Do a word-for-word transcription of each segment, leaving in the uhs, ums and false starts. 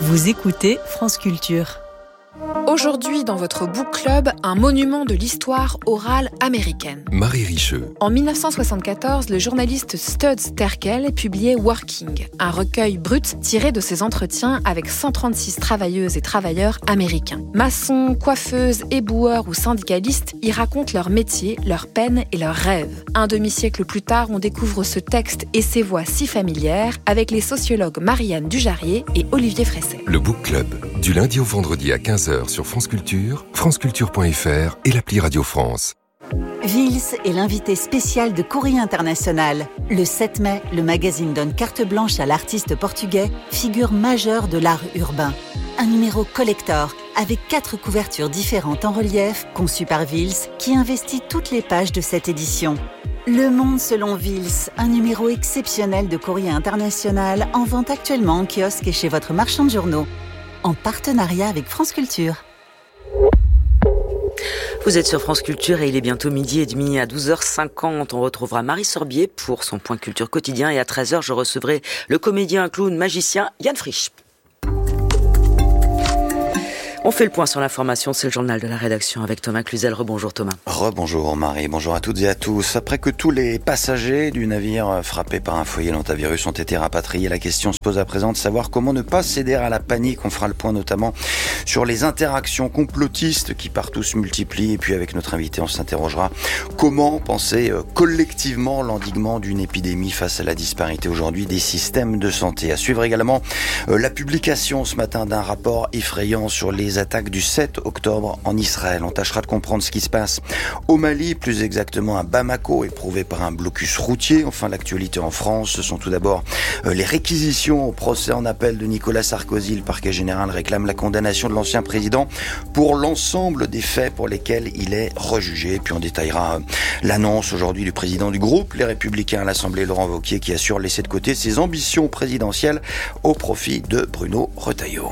Vous écoutez France Culture. Aujourd'hui, dans votre book club, un monument de l'histoire orale américaine. Marie Richeux. En dix-neuf cent soixante-quatorze, le journaliste Studs Terkel publiait Working, un recueil brut tiré de ses entretiens avec cent trente-six travailleuses et travailleurs américains. Maçons, coiffeuses, éboueurs ou syndicalistes y racontent leur métier, leurs peines et leurs rêves. Un demi-siècle plus tard, on découvre ce texte et ses voix si familières avec les sociologues Marianne Dujarier et Olivier Fresset. Le book club, du lundi au vendredi à quinze heures sur France Culture, franceculture point f r et l'appli Radio France. Vils est l'invité spécial de Courrier International. Le sept mai, le magazine donne carte blanche à l'artiste portugais, figure majeure de l'art urbain. Un numéro collector avec quatre couvertures différentes en relief, conçues par Vils, qui investit toutes les pages de cette édition. Le Monde selon Vils, un numéro exceptionnel de Courrier International en vente actuellement en kiosque et chez votre marchand de journaux. En partenariat avec France Culture. Vous êtes sur France Culture et il est bientôt midi et demi. À douze heures cinquante, on retrouvera Marie Sorbier pour son point culture quotidien et à treize heures, je recevrai le comédien, clown, magicien Yann Frisch. On fait le point sur l'information, c'est le journal de la rédaction avec Thomas Cluzel. Rebonjour Thomas. Rebonjour Marie, bonjour à toutes et à tous. Après que tous les passagers du navire frappé par un foyer d'hantavirus ont été rapatriés, la question se pose à présent de savoir comment ne pas céder à la panique. On fera le point notamment sur les interactions complotistes qui partout se multiplient. Et puis avec notre invité, on s'interrogera comment penser collectivement l'endiguement d'une épidémie face à la disparité aujourd'hui des systèmes de santé. À suivre également la publication ce matin d'un rapport effrayant sur les attaques du sept octobre en Israël. On tâchera de comprendre ce qui se passe au Mali, plus exactement à Bamako, éprouvé par un blocus routier. Enfin, l'actualité en France, ce sont tout d'abord euh, les réquisitions au procès en appel de Nicolas Sarkozy. Le parquet général réclame la condamnation de l'ancien président pour l'ensemble des faits pour lesquels il est rejugé. Puis on détaillera euh, l'annonce aujourd'hui du président du groupe Les Républicains à l'Assemblée, Laurent Wauquiez, qui assure laisser de côté ses ambitions présidentielles au profit de Bruno Retailleau.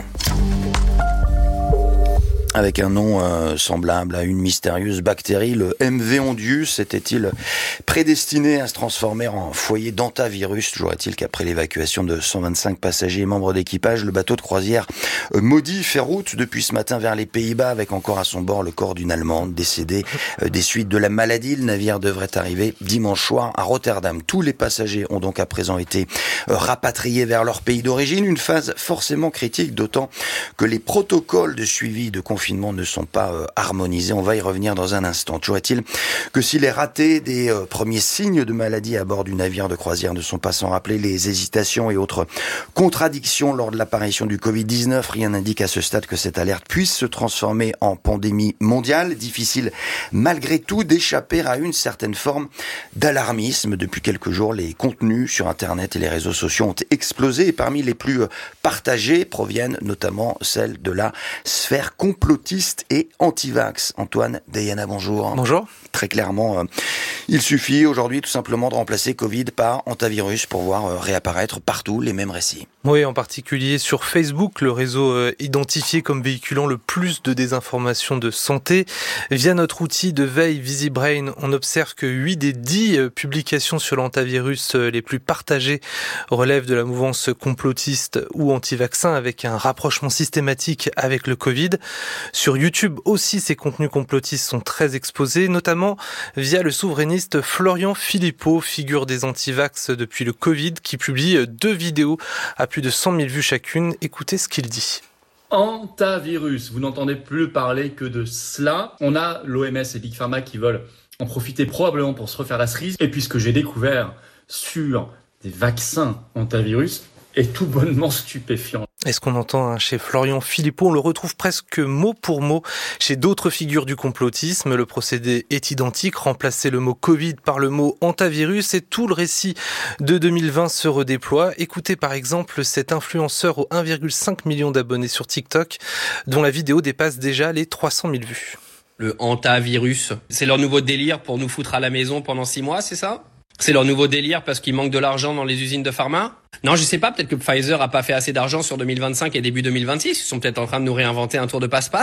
Avec un nom euh, semblable à une mystérieuse bactérie, le M V Ondius était-il prédestiné à se transformer en foyer d'hantavirus? Toujours est-il qu'après l'évacuation de cent vingt-cinq passagers et membres d'équipage, le bateau de croisière euh, maudit fait route depuis ce matin vers les Pays-Bas avec encore à son bord le corps d'une Allemande décédée euh, des suites de la maladie. Le navire devrait arriver dimanche soir à Rotterdam. Tous les passagers ont donc à présent été euh, rapatriés vers leur pays d'origine. Une phase forcément critique, d'autant que les protocoles de suivi de confinement ne sont pas euh, harmonisés. On va y revenir dans un instant. Toujours est-il que si les ratés des euh, premiers signes de maladie à bord du navire de croisière ne sont pas sans rappeler les hésitations et autres contradictions lors de l'apparition du covid dix-neuf, rien n'indique à ce stade que cette alerte puisse se transformer en pandémie mondiale. Difficile malgré tout d'échapper à une certaine forme d'alarmisme. Depuis quelques jours, les contenus sur Internet et les réseaux sociaux ont explosé et parmi les plus euh, partagés proviennent notamment celles de la sphère complotiste et anti-vax. Antoine Dayana, bonjour. Bonjour. Très clairement, euh, il suffit aujourd'hui tout simplement de remplacer Covid par hantavirus pour voir euh, réapparaître partout les mêmes récits. Oui, en particulier sur Facebook, le réseau euh, identifié comme véhiculant le plus de désinformation de santé. Via notre outil de veille VisiBrain, on observe que huit des dix euh, publications sur l'hantavirus euh, les plus partagées relèvent de la mouvance complotiste ou anti-vaccin avec un rapprochement systématique avec le Covid. Sur YouTube aussi, ces contenus complotistes sont très exposés, notamment via le souverainiste Florian Philippot, figure des anti-vax depuis le Covid, qui publie deux vidéos à plus de cent mille vues chacune. Écoutez ce qu'il dit. Hantavirus, vous n'entendez plus parler que de cela. On a l'O M S et Big Pharma qui veulent en profiter probablement pour se refaire la cerise. Et puis ce que j'ai découvert sur des vaccins hantavirus est tout bonnement stupéfiant. Et ce qu'on entend hein, chez Florian Philippot, on le retrouve presque mot pour mot chez d'autres figures du complotisme. Le procédé est identique, remplacer le mot Covid par le mot hantavirus et tout le récit de deux mille vingt se redéploie. Écoutez par exemple cet influenceur aux un virgule cinq million d'abonnés sur TikTok, dont la vidéo dépasse déjà les trois cent mille vues. Le hantavirus, c'est leur nouveau délire pour nous foutre à la maison pendant six mois, c'est ça ? C'est leur nouveau délire parce qu'il manque de l'argent dans les usines de pharma ? Non, je sais pas, peut-être que Pfizer a pas fait assez d'argent sur deux mille vingt-cinq et début deux mille vingt-six. Ils sont peut-être en train de nous réinventer un tour de passe-passe.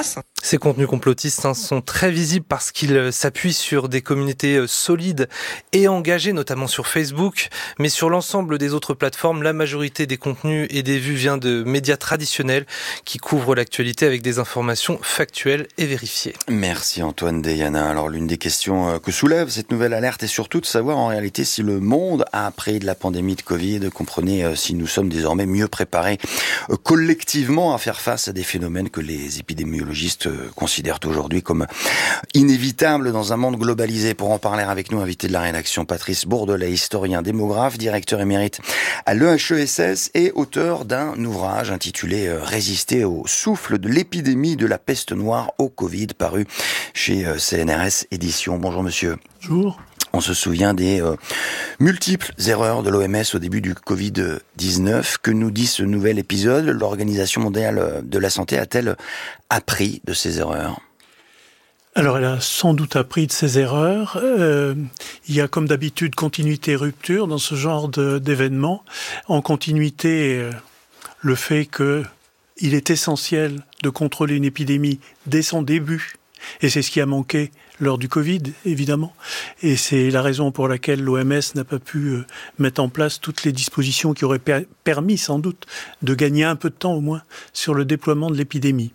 Ces contenus complotistes hein, sont très visibles parce qu'ils s'appuient sur des communautés solides et engagées, notamment sur Facebook. Mais sur l'ensemble des autres plateformes, la majorité des contenus et des vues vient de médias traditionnels qui couvrent l'actualité avec des informations factuelles et vérifiées. Merci Antoine Deyana. Alors l'une des questions que soulève cette nouvelle alerte est surtout de savoir en réalité si le monde a appris de la pandémie de Covid. Comprenez si nous sommes désormais mieux préparés collectivement à faire face à des phénomènes que les épidémiologistes considèrent aujourd'hui comme inévitables dans un monde globalisé. Pour en parler avec nous, invité de la rédaction, Patrice Bourdelet, historien démographe, directeur émérite à l'E H E S S et auteur d'un ouvrage intitulé « Résister au souffle de l'épidémie de la peste noire au Covid » paru chez C N R S Éditions. Bonjour monsieur. Bonjour. On se souvient des euh, multiples erreurs de l'O M S au début du covid dix-neuf. Que nous dit ce nouvel épisode? L'Organisation mondiale de la santé a-t-elle appris de ces erreurs? Alors, elle a sans doute appris de ses erreurs. Euh, il y a, comme d'habitude, continuité et rupture dans ce genre de, d'événements. En continuité, euh, le fait qu'il est essentiel de contrôler une épidémie dès son début. Et c'est ce qui a manqué lors du Covid, évidemment. Et c'est la raison pour laquelle l'O M S n'a pas pu mettre en place toutes les dispositions qui auraient per- permis, sans doute, de gagner un peu de temps, au moins, sur le déploiement de l'épidémie.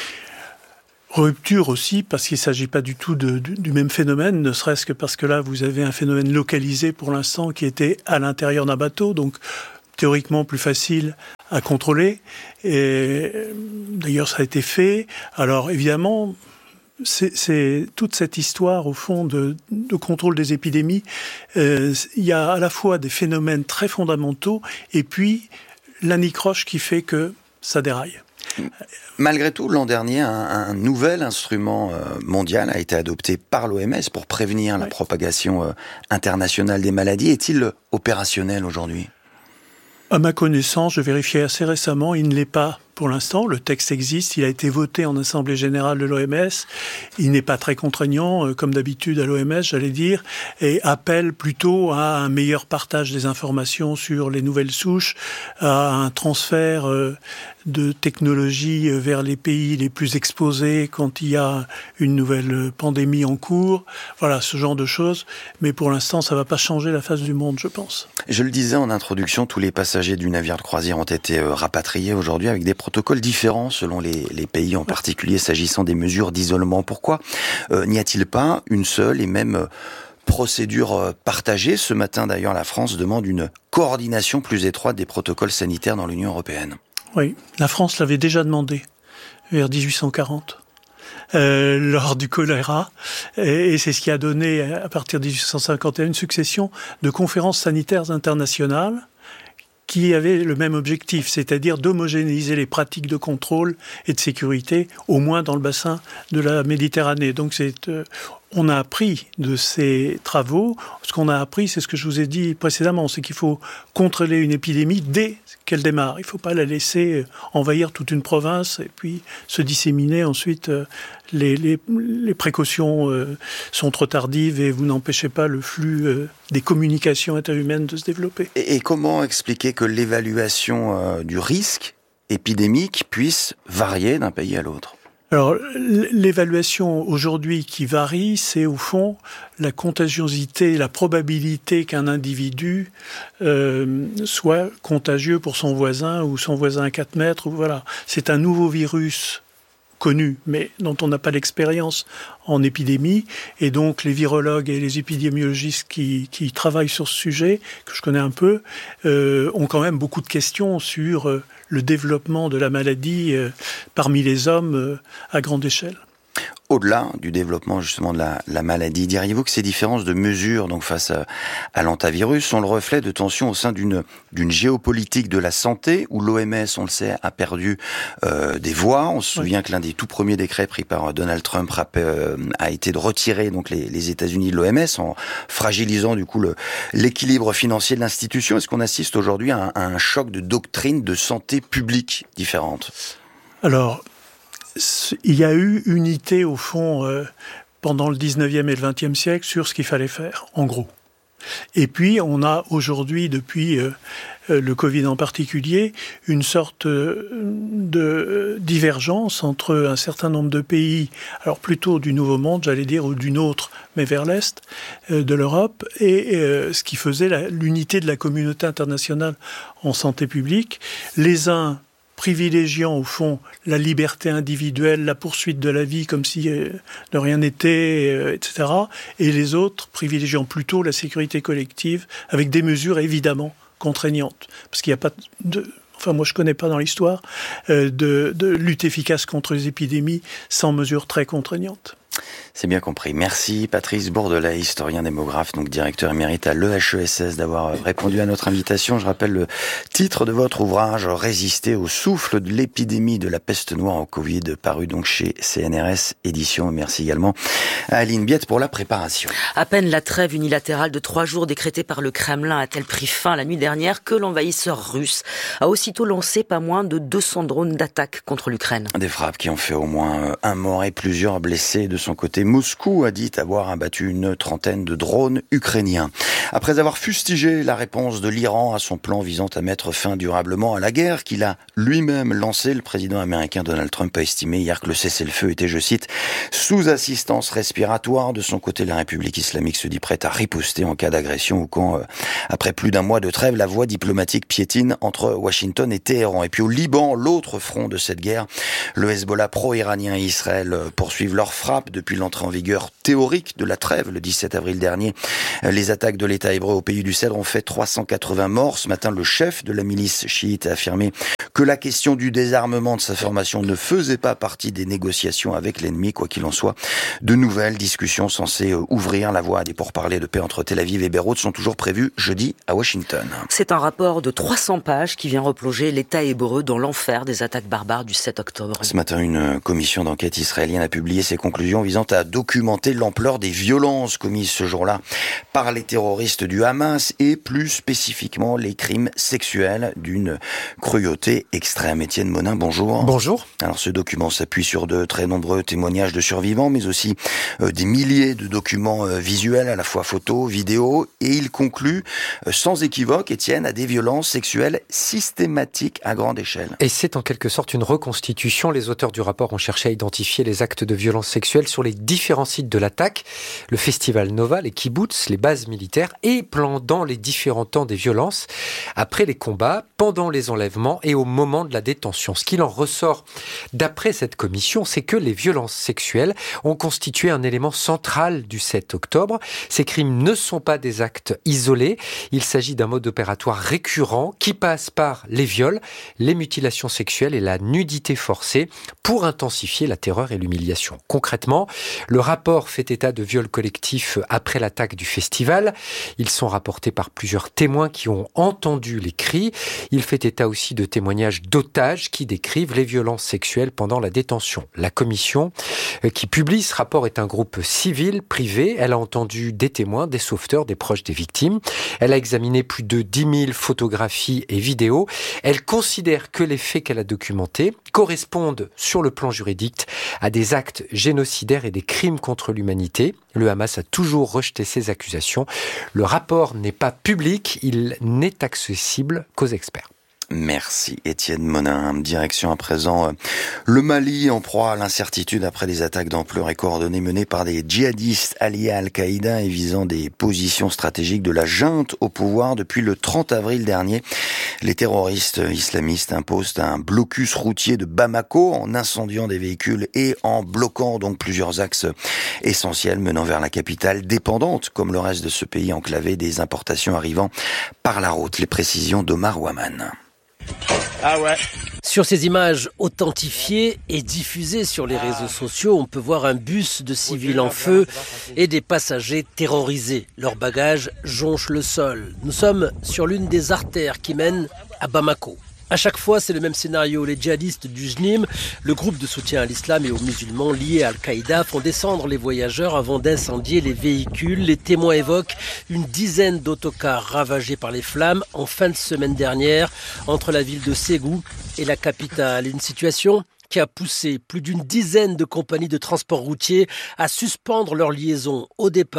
Rupture aussi, parce qu'il ne s'agit pas du tout de, du, du même phénomène, ne serait-ce que parce que là, vous avez un phénomène localisé, pour l'instant, qui était à l'intérieur d'un bateau, donc théoriquement plus facile à contrôler. Et d'ailleurs, ça a été fait. Alors, évidemment... C'est, c'est toute cette histoire, au fond, de, de contrôle des épidémies. Euh, il y a à la fois des phénomènes très fondamentaux et puis l'anicroche qui fait que ça déraille. Malgré tout, l'an dernier, un, un nouvel instrument euh, mondial a été adopté par l'O M S pour prévenir ouais. la propagation euh, internationale des maladies. Est-il opérationnel aujourd'hui ? À ma connaissance, je vérifiais assez récemment, il ne l'est pas pour l'instant. Le texte existe, il a été voté en Assemblée générale de l'O M S. Il n'est pas très contraignant, comme d'habitude à l'O M S, j'allais dire, et appelle plutôt à un meilleur partage des informations sur les nouvelles souches, à un transfert de technologie vers les pays les plus exposés quand il y a une nouvelle pandémie en cours. Voilà, ce genre de choses. Mais pour l'instant, ça ne va pas changer la face du monde, je pense. Je le disais en introduction, tous les passagers du navire de croisière ont été rapatriés aujourd'hui avec des protocoles différents selon les, les pays, en particulier s'agissant des mesures d'isolement. Pourquoi euh, n'y a-t-il pas une seule et même euh, procédure euh, partagée? Ce matin, d'ailleurs, la France demande une coordination plus étroite des protocoles sanitaires dans l'Union européenne. Oui, la France l'avait déjà demandé vers dix-huit cent quarante. Euh, lors du choléra, et, et c'est ce qui a donné, à partir de dix-huit cent cinquante et un, une succession de conférences sanitaires internationales qui avaient le même objectif, c'est-à-dire d'homogénéiser les pratiques de contrôle et de sécurité, au moins dans le bassin de la Méditerranée. Donc c'est, euh, on a appris de ces travaux. Ce qu'on a appris, c'est ce que je vous ai dit précédemment, c'est qu'il faut contrôler une épidémie dès qu'elle démarre. Il ne faut pas la laisser envahir toute une province et puis se disséminer ensuite. Les, les, les précautions euh, sont trop tardives et vous n'empêchez pas le flux euh, des communications interhumaines de se développer. Et, et comment expliquer que l'évaluation euh, du risque épidémique puisse varier d'un pays à l'autre ? Alors, l'évaluation aujourd'hui qui varie, c'est au fond la contagiosité, la probabilité qu'un individu euh, soit contagieux pour son voisin ou son voisin à quatre mètres. Voilà. C'est un nouveau virus connu, mais dont on n'a pas l'expérience en épidémie. Et donc, les virologues et les épidémiologistes qui, qui travaillent sur ce sujet, que je connais un peu, euh, ont quand même beaucoup de questions sur euh, le développement de la maladie euh, parmi les hommes euh, à grande échelle. Au-delà du développement justement de la, la maladie, diriez-vous que ces différences de mesures donc face à, à l'antavirus sont le reflet de tensions au sein d'une, d'une géopolitique de la santé où l'O M S, on le sait, a perdu euh, des voix. On se souvient oui. que l'un des tout premiers décrets pris par Donald Trump a, euh, a été de retirer donc les, les États-Unis de l'O M S en fragilisant du coup le, l'équilibre financier de l'institution. Est-ce qu'on assiste aujourd'hui à un, à un choc de doctrines de santé publique différentes ? Alors, il y a eu unité, au fond, euh, pendant le dix-neuvième et le vingtième siècle sur ce qu'il fallait faire, en gros. Et puis, on a aujourd'hui, depuis euh, le Covid en particulier, une sorte de divergence entre un certain nombre de pays, alors plutôt du Nouveau Monde, j'allais dire, ou d'une autre, mais vers l'Est euh, de l'Europe, et euh, ce qui faisait la, l'unité de la communauté internationale en santé publique. Les uns privilégiant au fond la liberté individuelle, la poursuite de la vie comme si euh, de rien n'était, euh, et cetera. Et les autres privilégiant plutôt la sécurité collective, avec des mesures évidemment contraignantes. Parce qu'il n'y a pas de... Enfin, moi, je ne connais pas dans l'histoire euh, de, de lutte efficace contre les épidémies sans mesures très contraignantes. C'est bien compris. Merci Patrice Bourdelais, historien démographe, donc directeur émérite à l'E H E S S, d'avoir répondu à notre invitation. Je rappelle le titre de votre ouvrage, Résister au souffle de l'épidémie de la peste noire au Covid, paru donc chez C N R S Éditions. Merci également à Aline Biette pour la préparation. À peine la trêve unilatérale de trois jours décrétée par le Kremlin a-t-elle pris fin la nuit dernière que l'envahisseur russe a aussitôt lancé pas moins de deux cents drones d'attaque contre l'Ukraine. Des frappes qui ont fait au moins un mort et plusieurs blessés. De son côté, Moscou a dit avoir abattu une trentaine de drones ukrainiens. Après avoir fustigé la réponse de l'Iran à son plan visant à mettre fin durablement à la guerre qu'il a lui-même lancé, le président américain Donald Trump a estimé hier que le cessez-le-feu était, je cite, sous assistance respiratoire. De son côté, la République islamique se dit prête à riposter en cas d'agression ou quand, euh, après plus d'un mois de trêve, la voie diplomatique piétine entre Washington et Téhéran. Et puis au Liban, l'autre front de cette guerre, le Hezbollah pro-iranien et Israël poursuivent leurs frappes depuis l'entrée en vigueur théorique de la trêve le dix-sept avril dernier. Les attaques de l'État hébreu au pays du Cèdre ont fait trois cent quatre-vingts morts. Ce matin, le chef de la milice chiite a affirmé que la question du désarmement de sa formation ne faisait pas partie des négociations avec l'ennemi. Quoi qu'il en soit, de nouvelles discussions censées ouvrir la voie à des pourparlers de paix entre Tel Aviv et Beyrouth sont toujours prévues jeudi à Washington. C'est un rapport de trois cents pages qui vient replonger l'État hébreu dans l'enfer des attaques barbares du sept octobre. Ce matin, une commission d'enquête israélienne a publié ses conclusions visant à documenter l'ampleur des violences commises ce jour-là par les terroristes du Hamas et plus spécifiquement les crimes sexuels d'une cruauté extrême. Étienne Monin, bonjour. Bonjour. Alors ce document s'appuie sur de très nombreux témoignages de survivants, mais aussi euh, des milliers de documents euh, visuels, à la fois photos, vidéos, et il conclut euh, sans équivoque, Étienne, à des violences sexuelles systématiques à grande échelle. Et c'est en quelque sorte une reconstitution. Les auteurs du rapport ont cherché à identifier les actes de violence sexuelle sur les différents sites de l'attaque, le festival Nova, les kibbutz, les bases militaires, et pendant les différents temps des violences, après les combats, pendant les enlèvements et au moment de la détention. Ce qu'il en ressort d'après cette commission, c'est que les violences sexuelles ont constitué un élément central du sept octobre. Ces crimes ne sont pas des actes isolés. Il s'agit d'un mode opératoire récurrent qui passe par les viols, les mutilations sexuelles et la nudité forcée pour intensifier la terreur et l'humiliation. Concrètement, le rapport fait état de viols collectifs après l'attaque du festival. Ils sont rapportés par plusieurs témoins qui ont entendu les cris. Il fait état aussi de témoignages d'otages qui décrivent les violences sexuelles pendant la détention. La commission qui publie ce rapport est un groupe civil, privé. Elle a entendu des témoins, des sauveteurs, des proches des victimes. Elle a examiné plus de dix mille photographies et vidéos. Elle considère que les faits qu'elle a documentés correspondent sur le plan juridique à des actes génocidaires et des crimes contre l'humanité. Le Hamas a toujours rejeté ces accusations. Le rapport n'est pas public, il n'est accessible qu'aux experts. Merci Étienne Monin. Direction à présent le Mali, en proie à l'incertitude après des attaques d'ampleur et coordonnées menées par des djihadistes alliés à Al-Qaïda et visant des positions stratégiques de la junte au pouvoir depuis le trente avril dernier. Les terroristes islamistes imposent un blocus routier de Bamako en incendiant des véhicules et en bloquant donc plusieurs axes essentiels menant vers la capitale, dépendante comme le reste de ce pays enclavé des importations arrivant par la route. Les précisions d'Omar Ouaman. Ah ouais. Sur ces images authentifiées et diffusées sur les réseaux sociaux, on peut voir un bus de civils en feu et des passagers terrorisés. Leurs bagages jonchent le sol. Nous sommes sur l'une des artères qui mènent à Bamako. À chaque fois, c'est le même scénario. Les djihadistes du J N I M, le groupe de soutien à l'islam et aux musulmans liés à Al-Qaïda, font descendre les voyageurs avant d'incendier les véhicules. Les témoins évoquent une dizaine d'autocars ravagés par les flammes en fin de semaine dernière entre la ville de Ségou et la capitale. Une situation qui a poussé plus d'une dizaine de compagnies de transport routier à suspendre leur liaison au départ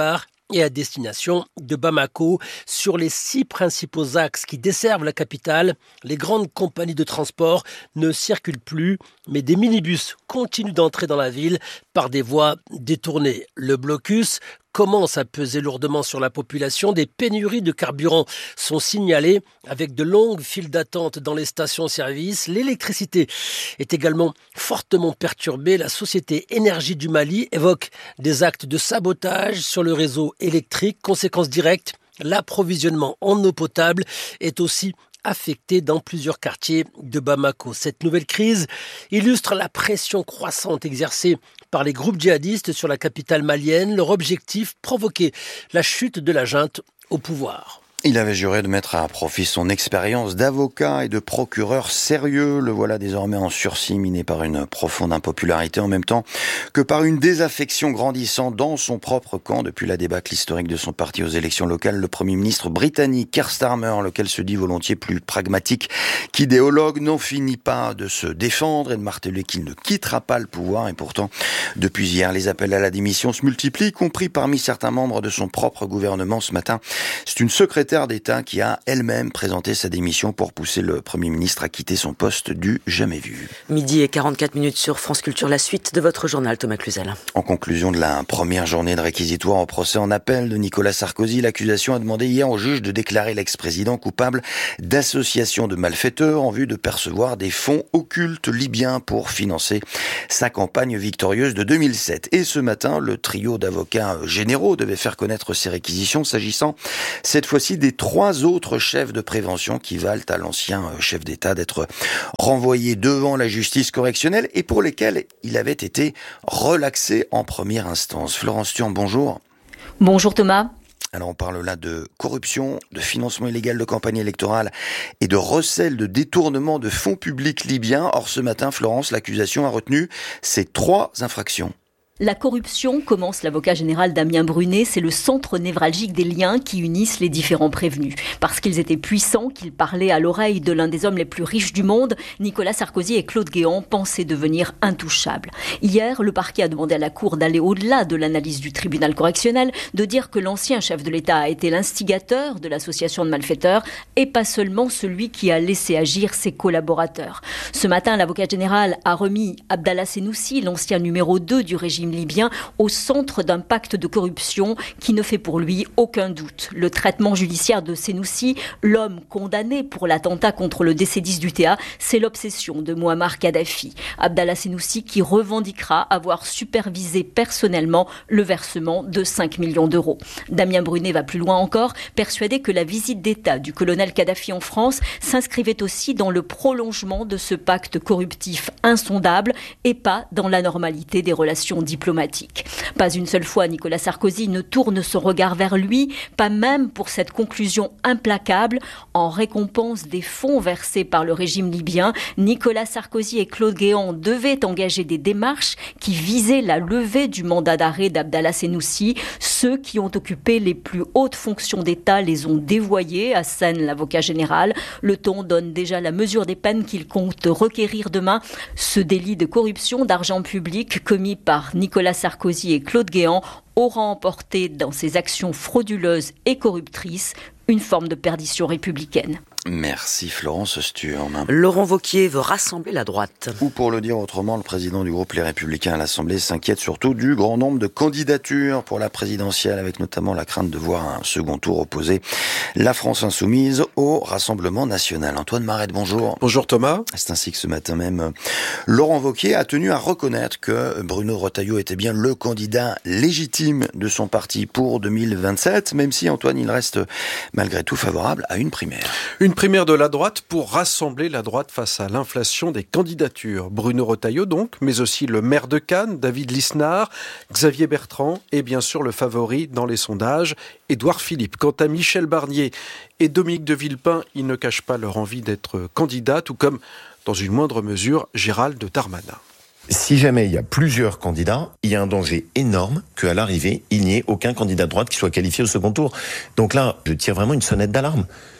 et à destination de Bamako. Sur les six principaux axes qui desservent la capitale, les grandes compagnies de transport ne circulent plus, mais des minibus continuent d'entrer dans la ville par des voies détournées. Le blocus commence à peser lourdement sur la population. Des pénuries de carburant sont signalées avec de longues files d'attente dans les stations-service. L'électricité est également fortement perturbée. La société Énergie du Mali évoque des actes de sabotage sur le réseau électrique. Conséquence directe, l'approvisionnement en eau potable est aussi affecté dans plusieurs quartiers de Bamako. Cette nouvelle crise illustre la pression croissante exercée par les groupes djihadistes sur la capitale malienne. Leur objectif, provoquer la chute de la junte au pouvoir. Il avait juré de mettre à profit son expérience d'avocat et de procureur sérieux. Le voilà désormais en sursis, miné par une profonde impopularité en même temps que par une désaffection grandissante dans son propre camp depuis la débâcle historique de son parti aux élections locales. Le Premier ministre britannique Keir Starmer, lequel se dit volontiers plus pragmatique qu'idéologue, n'en finit pas de se défendre et de marteler qu'il ne quittera pas le pouvoir. Et pourtant, depuis hier, les appels à la démission se multiplient, y compris parmi certains membres de son propre gouvernement. Ce matin, c'est une secrétaire d'État qui a elle-même présenté sa démission pour pousser le Premier ministre à quitter son poste du jamais vu. Midi et quarante-quatre minutes sur France Culture, la suite de votre journal, Thomas Cluzel. En conclusion de la première journée de réquisitoire au procès en appel de Nicolas Sarkozy, l'accusation a demandé hier au juge de déclarer l'ex-président coupable d'association de malfaiteurs en vue de percevoir des fonds occultes libyens pour financer sa campagne victorieuse de deux mille sept. Et ce matin, le trio d'avocats généraux devait faire connaître ses réquisitions, s'agissant cette fois-ci des trois autres chefs de prévention qui valent à l'ancien chef d'État d'être renvoyé devant la justice correctionnelle et pour lesquels il avait été relaxé en première instance. Florence Thion, bonjour. Bonjour Thomas. Alors on parle là de corruption, de financement illégal de campagne électorale et de recel de détournement de fonds publics libyens. Or ce matin, Florence, l'accusation a retenu ces trois infractions. La corruption, commence l'avocat général Damien Brunet, c'est le centre névralgique des liens qui unissent les différents prévenus. Parce qu'ils étaient puissants, qu'ils parlaient à l'oreille de l'un des hommes les plus riches du monde, Nicolas Sarkozy et Claude Guéant pensaient devenir intouchables. Hier, le parquet a demandé à la Cour d'aller au-delà de l'analyse du tribunal correctionnel, de dire que l'ancien chef de l'État a été l'instigateur de l'association de malfaiteurs et pas seulement celui qui a laissé agir ses collaborateurs. Ce matin, l'avocat général a remis Abdallah Senoussi, l'ancien numéro deux du régime libyen, au centre d'un pacte de corruption qui ne fait pour lui aucun doute. Le traitement judiciaire de Senoussi, l'homme condamné pour l'attentat contre le D C dix du T A, c'est l'obsession de Mouammar Kadhafi. Abdallah Senoussi qui revendiquera avoir supervisé personnellement le versement de cinq millions d'euros. Damien Brunet va plus loin encore, persuadé que la visite d'État du colonel Kadhafi en France s'inscrivait aussi dans le prolongement de ce pacte corruptif insondable et pas dans la normalité des relations diplomatiques. Diplomatique. Pas une seule fois, Nicolas Sarkozy ne tourne son regard vers lui, pas même pour cette conclusion implacable. En récompense des fonds versés par le régime libyen, Nicolas Sarkozy et Claude Guéant devaient engager des démarches qui visaient la levée du mandat d'arrêt d'Abdallah Senoussi. Ceux qui ont occupé les plus hautes fonctions d'État les ont dévoyés, assène l'avocat général. Le ton donne déjà la mesure des peines qu'il compte requérir demain. Ce délit de corruption d'argent public commis par Nicolas Sarkozy et Claude Guéant aura emporté dans ses actions frauduleuses et corruptrices une forme de perdition républicaine. Merci Florence Sturm. Laurent Wauquiez veut rassembler la droite. Ou pour le dire autrement, le président du groupe Les Républicains à l'Assemblée s'inquiète surtout du grand nombre de candidatures pour la présidentielle, avec notamment la crainte de voir un second tour opposer la France Insoumise au Rassemblement National. Antoine Marette, bonjour. Bonjour Thomas. C'est ainsi que ce matin même, Laurent Wauquiez a tenu à reconnaître que Bruno Retailleau était bien le candidat légitime de son parti pour deux mille vingt-sept, même si Antoine, il reste malgré tout favorable à une primaire. Une primaire de la droite pour rassembler la droite face à l'inflation des candidatures. Bruno Retailleau donc, mais aussi le maire de Cannes, David Lisnard, Xavier Bertrand et bien sûr le favori dans les sondages, Édouard Philippe. Quant à Michel Barnier et Dominique de Villepin, ils ne cachent pas leur envie d'être candidats, tout comme, dans une moindre mesure, Gérald Darmanin. Si jamais il y a plusieurs candidats, il y a un danger énorme qu'à l'arrivée, il n'y ait aucun candidat de droite qui soit qualifié au second tour. Donc là, je tire vraiment une sonnette d'alarme.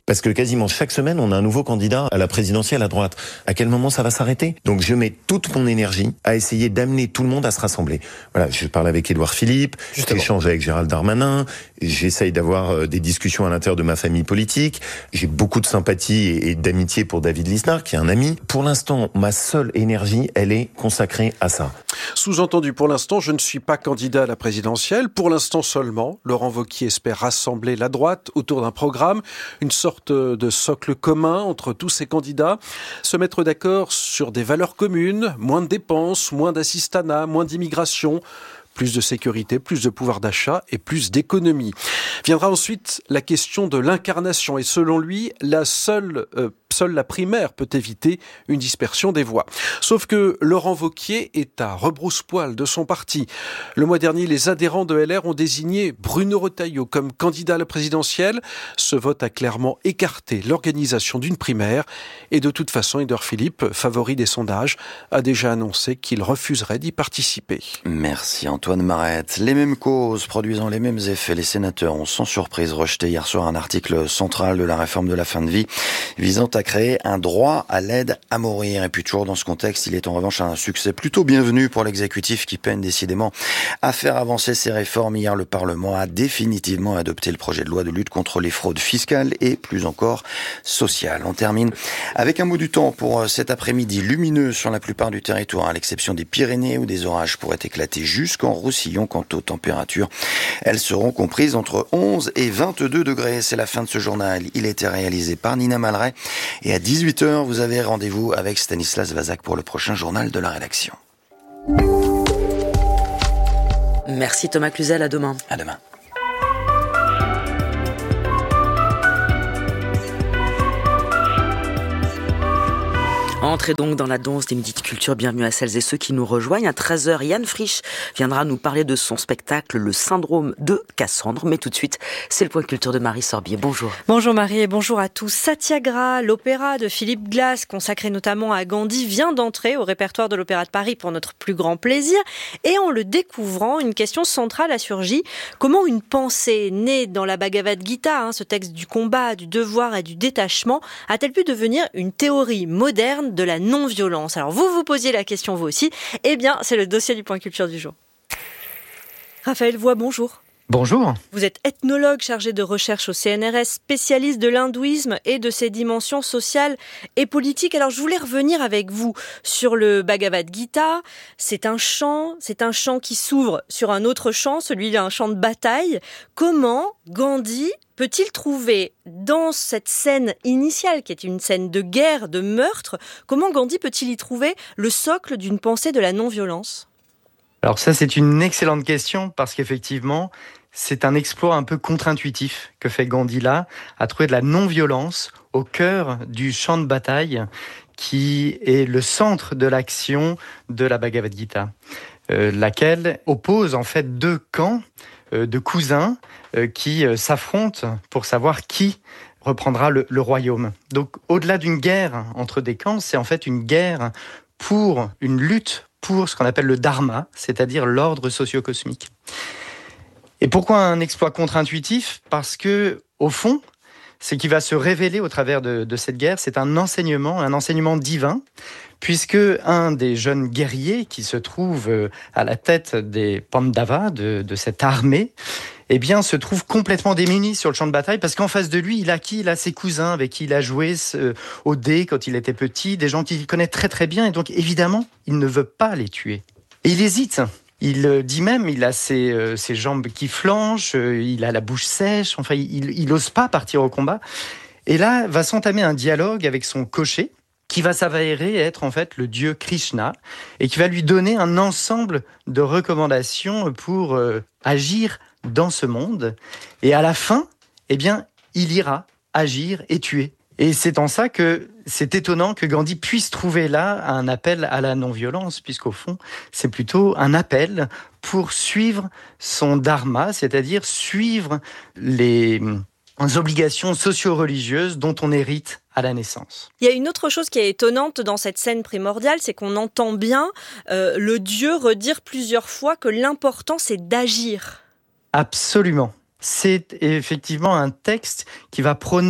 Parce que quasiment chaque semaine, on a un nouveau candidat à la présidentielle à droite. À quel moment ça va s'arrêter ? Donc je mets toute mon énergie à essayer d'amener tout le monde à se rassembler. Voilà, je parle avec Édouard Philippe, j'échange avec Gérald Darmanin, j'essaye d'avoir des discussions à l'intérieur de ma famille politique, j'ai beaucoup de sympathie et d'amitié pour David Lisnard, qui est un ami. Pour l'instant, ma seule énergie, elle est consacrée à ça. Sous-entendu, pour l'instant, je ne suis pas candidat à la présidentielle. Pour l'instant seulement, Laurent Wauquiez espère rassembler la droite autour d'un programme, une sorte de socle commun entre tous ces candidats, se mettre d'accord sur des valeurs communes, moins de dépenses, moins d'assistanat, moins d'immigration, plus de sécurité, plus de pouvoir d'achat et plus d'économie. Viendra ensuite la question de l'incarnation et selon lui, la seule, euh, seule la primaire peut éviter une dispersion des voix. Sauf que Laurent Wauquiez est à rebrousse-poil de son parti. Le mois dernier, les adhérents de L R ont désigné Bruno Retailleau comme candidat à la présidentielle. Ce vote a clairement écarté l'organisation d'une primaire et de toute façon, Édouard Philippe, favori des sondages, a déjà annoncé qu'il refuserait d'y participer. Merci Antoine. Antoine Marette. Les mêmes causes produisant les mêmes effets, les sénateurs ont sans surprise rejeté hier soir un article central de la réforme de la fin de vie visant à créer un droit à l'aide à mourir. Et puis toujours dans ce contexte, il est en revanche un succès plutôt bienvenu pour l'exécutif qui peine décidément à faire avancer ces réformes. Hier, le Parlement a définitivement adopté le projet de loi de lutte contre les fraudes fiscales et plus encore sociales. On termine avec un mot du temps pour cet après-midi lumineux sur la plupart du territoire, à l'exception des Pyrénées où des orages pourraient éclater jusqu'en Roussillon. Quant aux températures, elles seront comprises entre onze et vingt-deux degrés. C'est la fin de ce journal. Il a été réalisé par Nina Malray. Et à dix-huit heures, vous avez rendez-vous avec Stanislas Vazak pour le prochain journal de la rédaction. Merci Thomas Cluzel, à demain. À demain. Entrez donc dans la danse des midis de culture. Bienvenue à celles et ceux qui nous rejoignent. À treize heures, Yann Frisch viendra nous parler de son spectacle Le syndrome de Cassandre. Mais tout de suite, c'est le point culture de Marie Sorbier. Bonjour. Bonjour Marie et bonjour à tous. Satyagraha, l'opéra de Philippe Glass, consacré notamment à Gandhi, vient d'entrer au répertoire de l'Opéra de Paris pour notre plus grand plaisir. Et en le découvrant, une question centrale a surgi. Comment une pensée née dans la Bhagavad Gita, hein, ce texte du combat, du devoir et du détachement, a-t-elle pu devenir une théorie moderne de la non-violence? Alors vous vous posiez la question vous aussi, eh bien c'est le dossier du point culture du jour. Raphaël Voix, bonjour. Bonjour. Vous êtes ethnologue chargé de recherche au C N R S, spécialiste de l'hindouisme et de ses dimensions sociales et politiques. Alors je voulais revenir avec vous sur le Bhagavad Gita. C'est un chant, c'est un chant qui s'ouvre sur un autre chant, celui d'un chant de bataille. Comment Gandhi peut-il trouver dans cette scène initiale, qui est une scène de guerre, de meurtre, comment Gandhi peut-il y trouver le socle d'une pensée de la non-violence ? Alors ça, c'est une excellente question, parce qu'effectivement, c'est un exploit un peu contre-intuitif que fait Gandhi là, à trouver de la non-violence au cœur du champ de bataille, qui est le centre de l'action de la Bhagavad Gita, euh, laquelle oppose en fait deux camps euh, de cousins euh, qui euh, s'affrontent pour savoir qui reprendra le, le royaume. Donc au-delà d'une guerre entre des camps, c'est en fait une guerre pour une lutte pour ce qu'on appelle le dharma, c'est-à-dire l'ordre socio-cosmique. Et pourquoi un exploit contre-intuitif ? Parce que, au fond, ce qui va se révéler au travers de, de cette guerre, c'est un enseignement, un enseignement divin, puisque un des jeunes guerriers qui se trouve à la tête des Pandavas, de, de cette armée, eh bien, se trouve complètement démuni sur le champ de bataille, parce qu'en face de lui, il a qui ? Il a ses cousins avec qui il a joué ce, au dé quand il était petit, des gens qu'il connaît très très bien, et donc évidemment, il ne veut pas les tuer. Et il hésite. Il dit même, il a ses, euh, ses jambes qui flanchent, euh, il a la bouche sèche, enfin, il n'ose pas partir au combat. Et là, va s'entamer un dialogue avec son cocher, qui va s'avérer être en fait le dieu Krishna, et qui va lui donner un ensemble de recommandations pour euh, agir dans ce monde. Et à la fin, eh bien, il ira agir et tuer. Et c'est en ça que c'est étonnant que Gandhi puisse trouver là un appel à la non-violence, puisqu'au fond, c'est plutôt un appel pour suivre son dharma, c'est-à-dire suivre les obligations socio-religieuses dont on hérite à la naissance. Il y a une autre chose qui est étonnante dans cette scène primordiale, c'est qu'on entend bien euh, le dieu redire plusieurs fois que l'important, c'est d'agir. Absolument. C'est effectivement un texte qui va prôner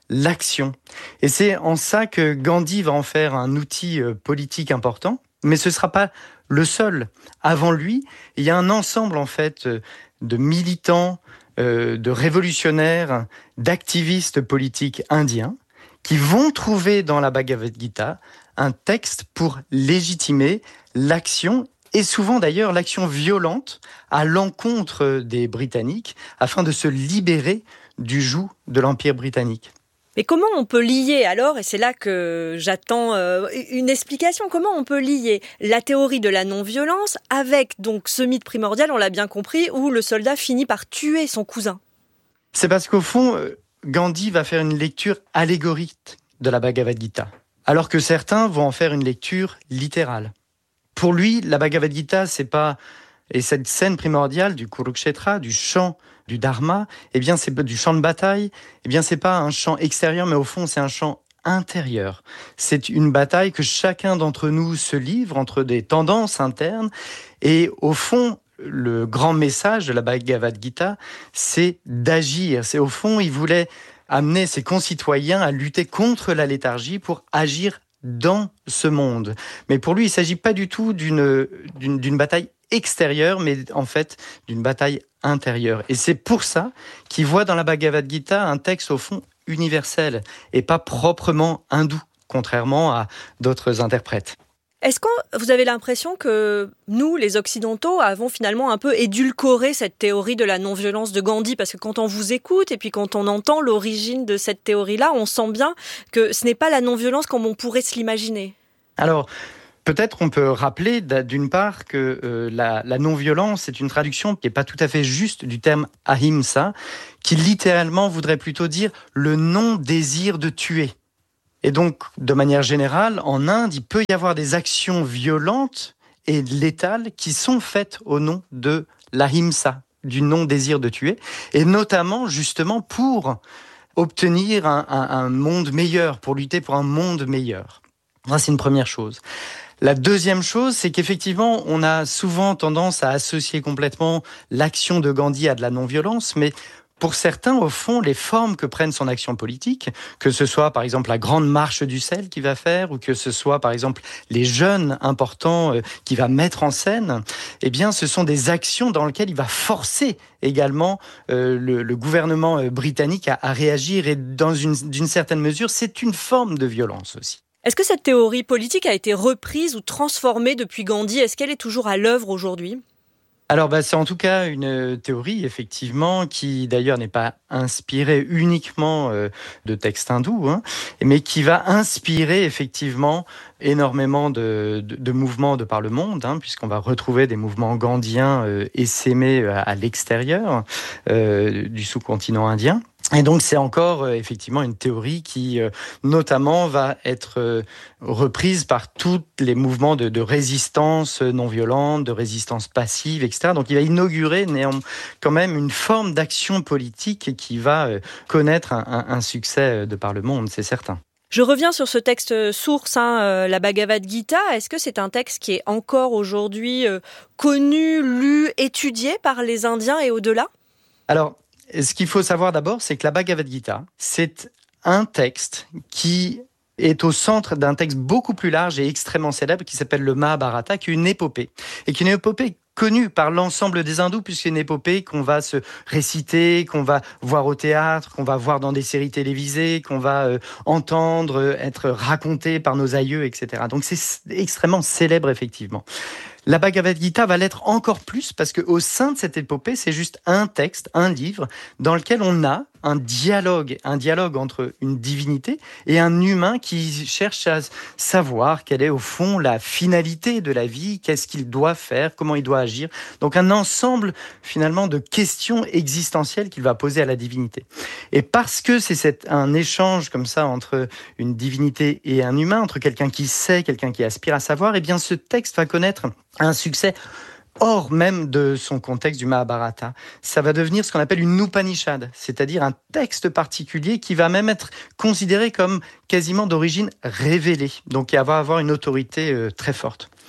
l'action. Et c'est en ça que Gandhi va en faire un outil politique important, mais ce ne sera pas le seul. Avant lui, il y a un ensemble en fait de militants, de révolutionnaires, d'activistes politiques indiens qui vont trouver dans la Bhagavad Gita un texte pour légitimer l'action, et souvent d'ailleurs l'action violente à l'encontre des Britanniques, afin de se libérer du joug de l'Empire britannique. Mais comment on peut lier alors, et c'est là que j'attends euh, une explication, comment on peut lier la théorie de la non-violence avec donc ce mythe primordial, on l'a bien compris, où le soldat finit par tuer son cousin? C'est parce qu'au fond, Gandhi va faire une lecture allégorique de la Bhagavad Gita, alors que certains vont en faire une lecture littérale. Pour lui, la Bhagavad Gita, c'est pas... Et cette scène primordiale du Kurukshetra, du champ du Dharma, eh bien, c'est du champ de bataille, eh bien, c'est pas un champ extérieur, mais au fond, c'est un champ intérieur. C'est une bataille que chacun d'entre nous se livre entre des tendances internes. Et au fond, le grand message de la Bhagavad Gita, c'est d'agir. C'est au fond, il voulait amener ses concitoyens à lutter contre la léthargie pour agir dans ce monde. Mais pour lui, il ne s'agit pas du tout d'une, d'une, d'une bataille extérieure, mais en fait d'une bataille intérieure. Et c'est pour ça qu'il voit dans la Bhagavad Gita un texte au fond universel et pas proprement hindou, contrairement à d'autres interprètes. Est-ce que vous avez l'impression que nous, les Occidentaux, avons finalement un peu édulcoré cette théorie de la non-violence de Gandhi? Parce que quand on vous écoute et puis quand on entend l'origine de cette théorie-là, on sent bien que ce n'est pas la non-violence comme on pourrait se l'imaginer. Alors, peut-être on peut rappeler d'une part que euh, la, la non-violence est une traduction qui n'est pas tout à fait juste du terme ahimsa, qui littéralement voudrait plutôt dire le non-désir de tuer. Et donc, de manière générale, en Inde, il peut y avoir des actions violentes et létales qui sont faites au nom de l'ahimsa, du non-désir de tuer, et notamment justement pour obtenir un, un, un monde meilleur, pour lutter pour un monde meilleur. Ça, c'est une première chose. La deuxième chose, c'est qu'effectivement, on a souvent tendance à associer complètement l'action de Gandhi à de la non-violence, mais pour certains, au fond, les formes que prennent son action politique, que ce soit par exemple la grande marche du sel qu'il va faire, ou que ce soit par exemple les jeûnes importants euh, qu'il va mettre en scène, eh bien, ce sont des actions dans lesquelles il va forcer également euh, le, le gouvernement euh, britannique à, à réagir, et dans une, d'une certaine mesure, c'est une forme de violence aussi. Est-ce que cette théorie politique a été reprise ou transformée depuis Gandhi? Est-ce qu'elle est toujours à l'œuvre aujourd'hui? Alors, bah, c'est en tout cas une théorie, effectivement, qui d'ailleurs n'est pas inspirée uniquement euh, de textes hindous, hein, mais qui va inspirer effectivement énormément de, de, de mouvements de par le monde, hein, puisqu'on va retrouver des mouvements gandhiens euh, essaimés à, à l'extérieur euh, du sous-continent indien. Et donc c'est encore euh, effectivement une théorie qui euh, notamment va être euh, reprise par tous les mouvements de, de résistance non violente, de résistance passive, et cetera. Donc il va inaugurer néanmoins quand même une forme d'action politique qui va euh, connaître un, un, un succès de par le monde, c'est certain. Je reviens sur ce texte source, hein, euh, la Bhagavad Gita. Est-ce que c'est un texte qui est encore aujourd'hui euh, connu, lu, étudié par les Indiens et au-delà? Alors, ce qu'il faut savoir d'abord, c'est que la Bhagavad Gita, c'est un texte qui est au centre d'un texte beaucoup plus large et extrêmement célèbre qui s'appelle le Mahabharata, qui est une épopée. Et qui est une épopée connue par l'ensemble des hindous, puisque c'est une épopée qu'on va se réciter, qu'on va voir au théâtre, qu'on va voir dans des séries télévisées, qu'on va euh, entendre, euh, être racontée par nos aïeux, et cetera. Donc c'est extrêmement célèbre, effectivement. La Bhagavad Gita va l'être encore plus parce qu'au sein de cette épopée, c'est juste un texte, un livre, dans lequel on a un dialogue, un dialogue entre une divinité et un humain qui cherche à savoir quelle est au fond la finalité de la vie, qu'est-ce qu'il doit faire, comment il doit agir. Donc un ensemble finalement de questions existentielles qu'il va poser à la divinité. Et parce que c'est cet, un échange comme ça entre une divinité et un humain, entre quelqu'un qui sait, quelqu'un qui aspire à savoir, eh bien ce texte va connaître un succès hors même de son contexte du Mahabharata. Ça va devenir ce qu'on appelle une Upanishad, c'est-à-dire un texte particulier qui va même être considéré comme quasiment d'origine révélée, donc il va avoir une autorité euh, très forte.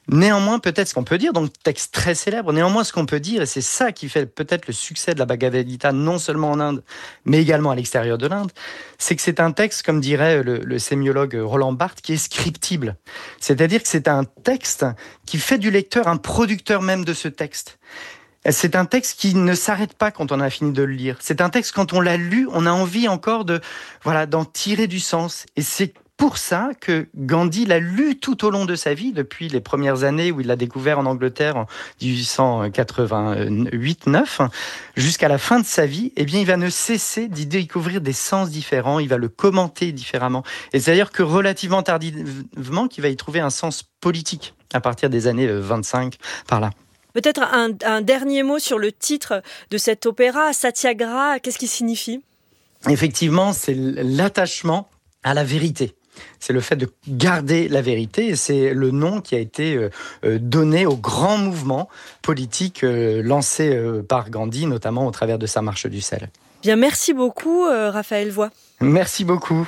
Néanmoins, peut-être ce qu'on peut dire, donc texte très célèbre, néanmoins ce qu'on peut dire, et c'est ça qui fait peut-être le succès de la Bhagavad Gita, non seulement en Inde, mais également à l'extérieur de l'Inde, c'est que c'est un texte, comme dirait le, le sémiologue Roland Barthes, qui est scriptible. C'est-à-dire que c'est un texte qui fait du lecteur un producteur même de ce texte. C'est un texte qui ne s'arrête pas quand on a fini de le lire. C'est un texte, quand on l'a lu, on a envie encore de, voilà, d'en tirer du sens. Et c'est pour ça que Gandhi l'a lu tout au long de sa vie, depuis les premières années où il l'a découvert en Angleterre en dix-huit cent quatre-vingt-huit neuf, jusqu'à la fin de sa vie, eh bien, il va ne cesser d'y découvrir des sens différents, il va le commenter différemment. Et c'est d'ailleurs que relativement tardivement qu'il va y trouver un sens politique, à partir des années vingt-cinq, par là. Peut-être un, un dernier mot sur le titre de cet opéra, Satyagraha, qu'est-ce qu'il signifie ? Effectivement, c'est l'attachement à la vérité. C'est le fait de garder la vérité, et c'est le nom qui a été donné au grand mouvement politique lancé par Gandhi, notamment au travers de sa marche du sel. Bien, merci beaucoup, Raphaël Voix. Merci beaucoup.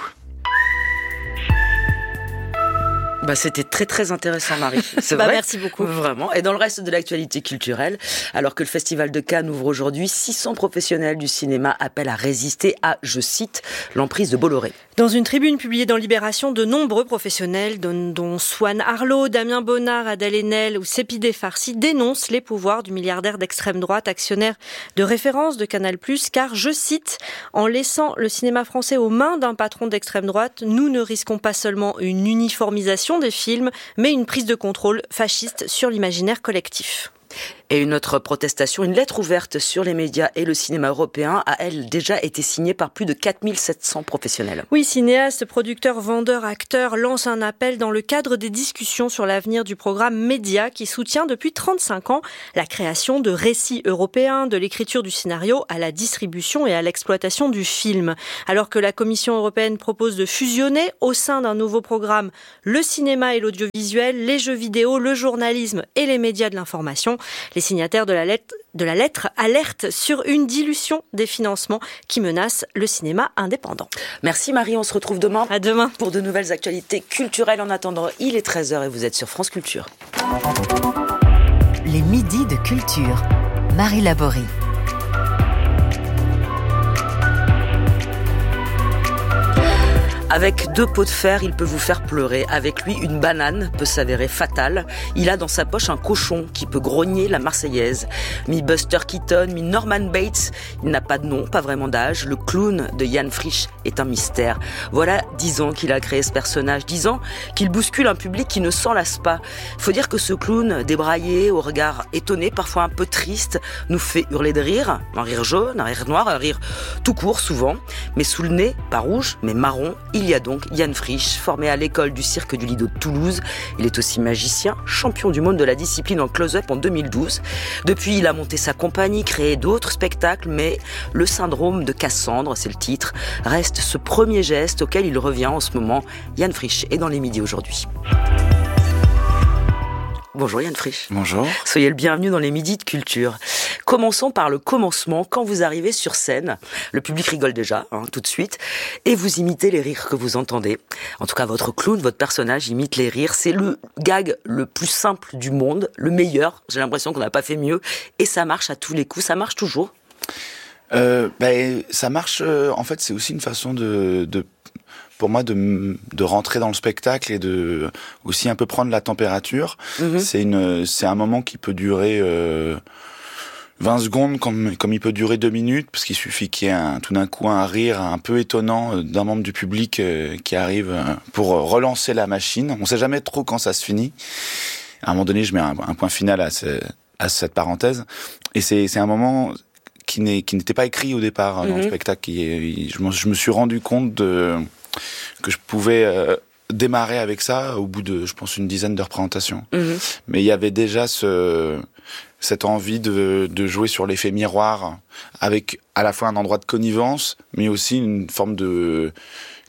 Bah, c'était très très intéressant, Marie. C'est bah, vrai. Merci beaucoup. Vraiment. Et dans le reste de l'actualité culturelle, alors que le Festival de Cannes ouvre aujourd'hui, six cents professionnels du cinéma appellent à résister à, je cite, l'emprise de Bolloré. Dans une tribune publiée dans Libération, de nombreux professionnels, dont Swan Arlo, Damien Bonnard, Adèle Haenel ou Sépideh Farsi, dénoncent les pouvoirs du milliardaire d'extrême droite, actionnaire de référence de Canal plus, car, je cite, « En laissant le cinéma français aux mains d'un patron d'extrême droite, nous ne risquons pas seulement une uniformisation des films, mais une prise de contrôle fasciste sur l'imaginaire collectif. » Et une autre protestation, une lettre ouverte sur les médias et le cinéma européen, a elle déjà été signée par plus de quatre mille sept cents professionnels. Oui, cinéastes, producteurs, vendeurs, acteurs lancent un appel dans le cadre des discussions sur l'avenir du programme Média qui soutient depuis trente-cinq ans la création de récits européens, de l'écriture du scénario à la distribution et à l'exploitation du film. Alors que la Commission européenne propose de fusionner au sein d'un nouveau programme le cinéma et l'audiovisuel, les jeux vidéo, le journalisme et les médias de l'information, les signataires de la lettre, de la lettre alertent sur une dilution des financements qui menace le cinéma indépendant. Merci Marie, on se retrouve demain. À demain. Pour de nouvelles actualités culturelles. En attendant, il est treize heures et vous êtes sur France Culture. Les midis de culture. Marie Laborie. Avec deux pots de fer, il peut vous faire pleurer. Avec lui, une banane peut s'avérer fatale. Il a dans sa poche un cochon qui peut grogner la Marseillaise. Mi Buster Keaton, mi Norman Bates, il n'a pas de nom, pas vraiment d'âge. Le clown de Jan Frisch est un mystère. Voilà dix ans qu'il a créé ce personnage. Dix ans qu'il bouscule un public qui ne s'en lasse pas. Faut dire que ce clown, débraillé, au regard étonné, parfois un peu triste, nous fait hurler de rire. Un rire jaune, un rire noir, un rire tout court souvent. Mais sous le nez, pas rouge, mais marron, il y a donc Jan Frisch, formé à l'école du cirque du Lido de Toulouse. Il est aussi magicien, champion du monde de la discipline en close-up en deux mille douze. Depuis, il a monté sa compagnie, créé d'autres spectacles, mais le syndrome de Cassandre, c'est le titre, reste ce premier geste auquel il revient en ce moment. Jan Frisch est dans les midis aujourd'hui. Bonjour Jan Frisch. Bonjour. Soyez le bienvenu dans les midis de culture. Commençons par le commencement. Quand vous arrivez sur scène, le public rigole déjà, hein, tout de suite, et vous imitez les rires que vous entendez. En tout cas, votre clown, votre personnage imite les rires. C'est le gag le plus simple du monde, le meilleur. J'ai l'impression qu'on n'a pas fait mieux. Et ça marche à tous les coups. Ça marche toujours. euh, ben, Ça marche, euh, en fait, c'est aussi une façon de... de... pour moi, de, de rentrer dans le spectacle et de aussi un peu prendre la température. Mmh. C'est une, c'est un moment qui peut durer euh, vingt secondes, comme, comme il peut durer deux minutes, parce qu'il suffit qu'il y ait un, tout d'un coup un rire un peu étonnant d'un membre du public euh, qui arrive euh, pour relancer la machine. On sait jamais trop quand ça se finit. À un moment donné, je mets un, un point final à, ce, à cette parenthèse. Et c'est, c'est un moment qui, n'est, qui n'était pas écrit au départ mmh. dans le spectacle. Qui, je, me, je me suis rendu compte de... que je pouvais euh, démarrer avec ça au bout de, je pense, une dizaine de représentations. Mmh. Mais il y avait déjà ce, cette envie de, de jouer sur l'effet miroir, avec à la fois un endroit de connivence, mais aussi une forme de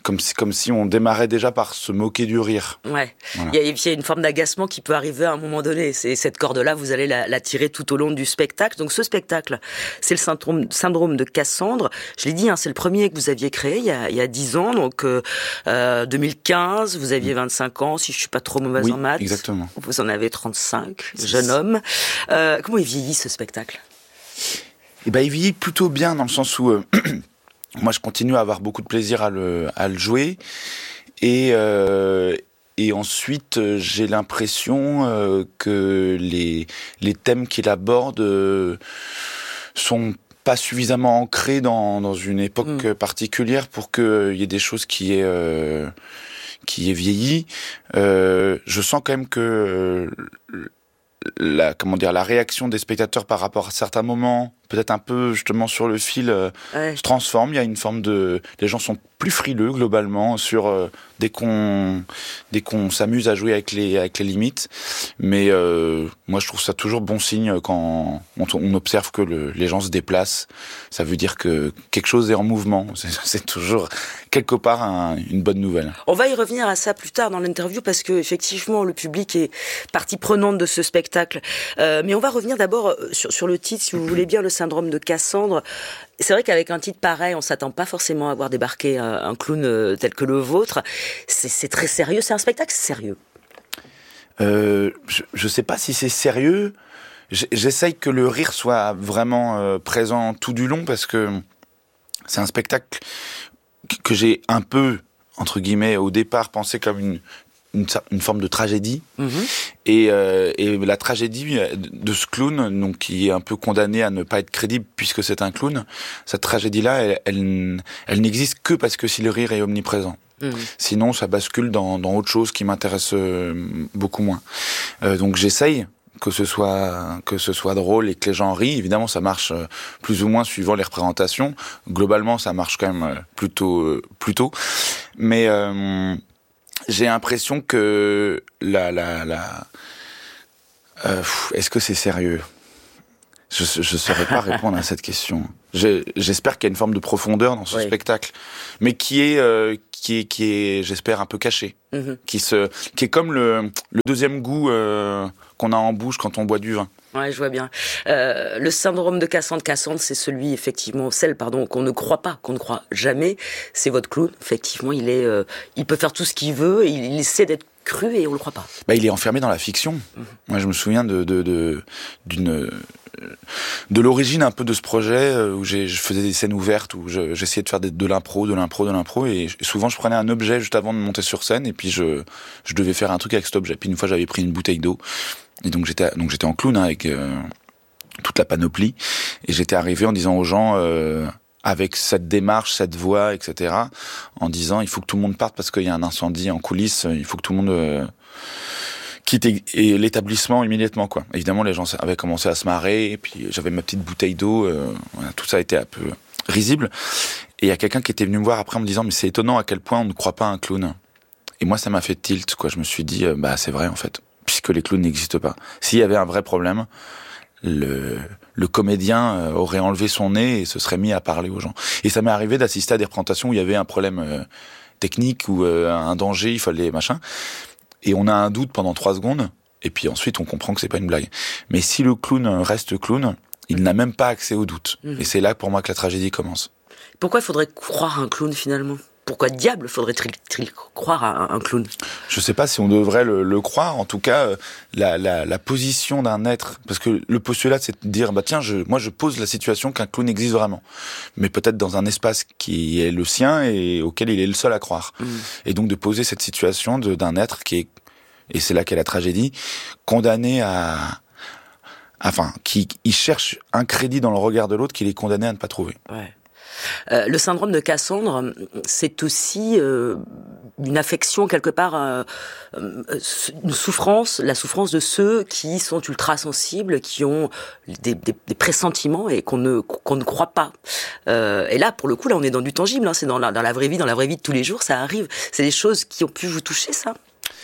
comme si, comme si on démarrait déjà par se moquer du rire. Ouais. Voilà. Il y a, il y a une forme d'agacement qui peut arriver à un moment donné. C'est cette corde-là, vous allez la, la tirer tout au long du spectacle. Donc ce spectacle, c'est le syndrome, syndrome de Cassandre. Je l'ai dit, hein, c'est le premier que vous aviez créé il y a, il y a dix ans. Donc euh, deux mille quinze, vous aviez vingt-cinq ans, si je suis pas trop mauvaise oui, en maths. Exactement. Vous en avez trente-cinq, jeune homme. Euh, comment il vieillit ce spectacle ? Eh ben, il vieillit plutôt bien dans le sens où euh, moi je continue à avoir beaucoup de plaisir à le, à le jouer et euh, et ensuite euh, j'ai l'impression euh, que les les thèmes qu'il aborde euh, sont pas suffisamment ancrés dans dans une époque mmh. particulière pour qu'il y ait des choses qui aient euh, qui aient vieilli. Euh, je sens quand même que euh, la comment dire la réaction des spectateurs par rapport à certains moments, peut-être un peu justement sur le fil, euh, ouais. se transforme. Il y a une forme de, les gens sont plus frileux globalement sur euh, dès qu'on dès qu'on s'amuse à jouer avec les avec les limites. Mais euh, moi je trouve ça toujours bon signe quand on, on observe que le, les gens se déplacent. Ça veut dire que quelque chose est en mouvement. C'est, c'est toujours quelque part un, une bonne nouvelle. On va y revenir à ça plus tard dans l'interview parce que effectivement le public est partie prenante de ce spectacle. Euh, mais on va revenir d'abord sur, sur le titre, si vous voulez bien, le syndrome de Cassandre. C'est vrai qu'avec un titre pareil, on s'attend pas forcément à voir débarquer un, un clown tel que le vôtre. C'est, c'est très sérieux. C'est un spectacle sérieux. Euh, je, je sais pas si c'est sérieux. J'essaye que le rire soit vraiment euh, présent tout du long parce que c'est un spectacle que j'ai un peu, entre guillemets, au départ pensé comme une Une, une forme de tragédie. Mmh. Et, euh, et la tragédie de ce clown, donc qui est un peu condamné à ne pas être crédible puisque c'est un clown, cette tragédie-là, elle, elle, elle n'existe que parce que si le rire est omniprésent. Mmh. Sinon, ça bascule dans, dans autre chose qui m'intéresse beaucoup moins. Euh, donc j'essaye que ce soit que ce soit drôle et que les gens rient. Évidemment, ça marche plus ou moins suivant les représentations. Globalement, ça marche quand même plutôt plutôt. Mais euh, j'ai l'impression que la la la euh, est-ce que c'est sérieux ? Je je saurais pas répondre à cette question. J'ai, j'espère qu'il y a une forme de profondeur dans ce oui. spectacle, mais qui est euh, qui est qui est j'espère un peu caché, mm-hmm. qui se qui est comme le le deuxième goût euh, qu'on a en bouche quand on boit du vin. Ouais, je vois bien. Euh, le syndrome de Cassandre, Cassandre, c'est celui, effectivement, celle, pardon, qu'on ne croit pas, qu'on ne croit jamais. C'est votre clown. Effectivement, il est, euh, il peut faire tout ce qu'il veut. Il, il essaie d'être cru et on le croit pas. Bah, il est enfermé dans la fiction. Mmh. Moi, je me souviens de, de, de, d'une, de l'origine un peu de ce projet où j'ai, je faisais des scènes ouvertes où je, j'essayais de faire de, de l'impro, de l'impro, de l'impro et souvent je prenais un objet juste avant de monter sur scène et puis je, je devais faire un truc avec cet objet. Puis une fois, j'avais pris une bouteille d'eau. Et donc j'étais donc j'étais en clown hein, avec euh, toute la panoplie et j'étais arrivé en disant aux gens euh, avec cette démarche, cette voix, et cetera. En disant il faut que tout le monde parte parce qu'il y a un incendie en coulisses, il faut que tout le monde euh, quitte et l'établissement immédiatement quoi. Évidemment les gens avaient commencé à se marrer et puis j'avais ma petite bouteille d'eau, euh, voilà, tout ça était un peu risible. Et il y a quelqu'un qui était venu me voir après en me disant mais c'est étonnant à quel point on ne croit pas à un clown. Et moi ça m'a fait tilt quoi. Je me suis dit euh, bah c'est vrai en fait. Puisque les clowns n'existent pas. S'il y avait un vrai problème, le, le comédien aurait enlevé son nez et se serait mis à parler aux gens. Et ça m'est arrivé d'assister à des représentations où il y avait un problème euh, technique ou euh, un danger, il fallait machin. Et on a un doute pendant trois secondes, et puis ensuite on comprend que c'est pas une blague. Mais si le clown reste clown, il n'a même pas accès au doute. Mmh. Et c'est là pour moi que la tragédie commence. Pourquoi il faudrait croire un clown finalement ? Pourquoi diable faudrait-il croire à un clown ? Je sais pas si on devrait le, le croire. En tout cas, la, la, la position d'un être, parce que le postulat, c'est de dire, bah tiens, je, moi, je pose la situation qu'un clown existe vraiment, mais peut-être dans un espace qui est le sien et auquel il est le seul à croire. Mmh. Et donc de poser cette situation de, d'un être qui est, et c'est là qu'est la tragédie, condamné à, enfin, qui il cherche un crédit dans le regard de l'autre qu'il est condamné à ne pas trouver. Ouais. Euh, le syndrome de Cassandre, c'est aussi euh, une affection quelque part, euh, une souffrance, la souffrance de ceux qui sont ultra sensibles, qui ont des, des, des pressentiments et qu'on ne qu'on ne croit pas. Euh, et là, pour le coup, là, on est dans du tangible. Hein, c'est dans la dans la vraie vie, dans la vraie vie de tous les jours, ça arrive. C'est des choses qui ont pu vous toucher, ça.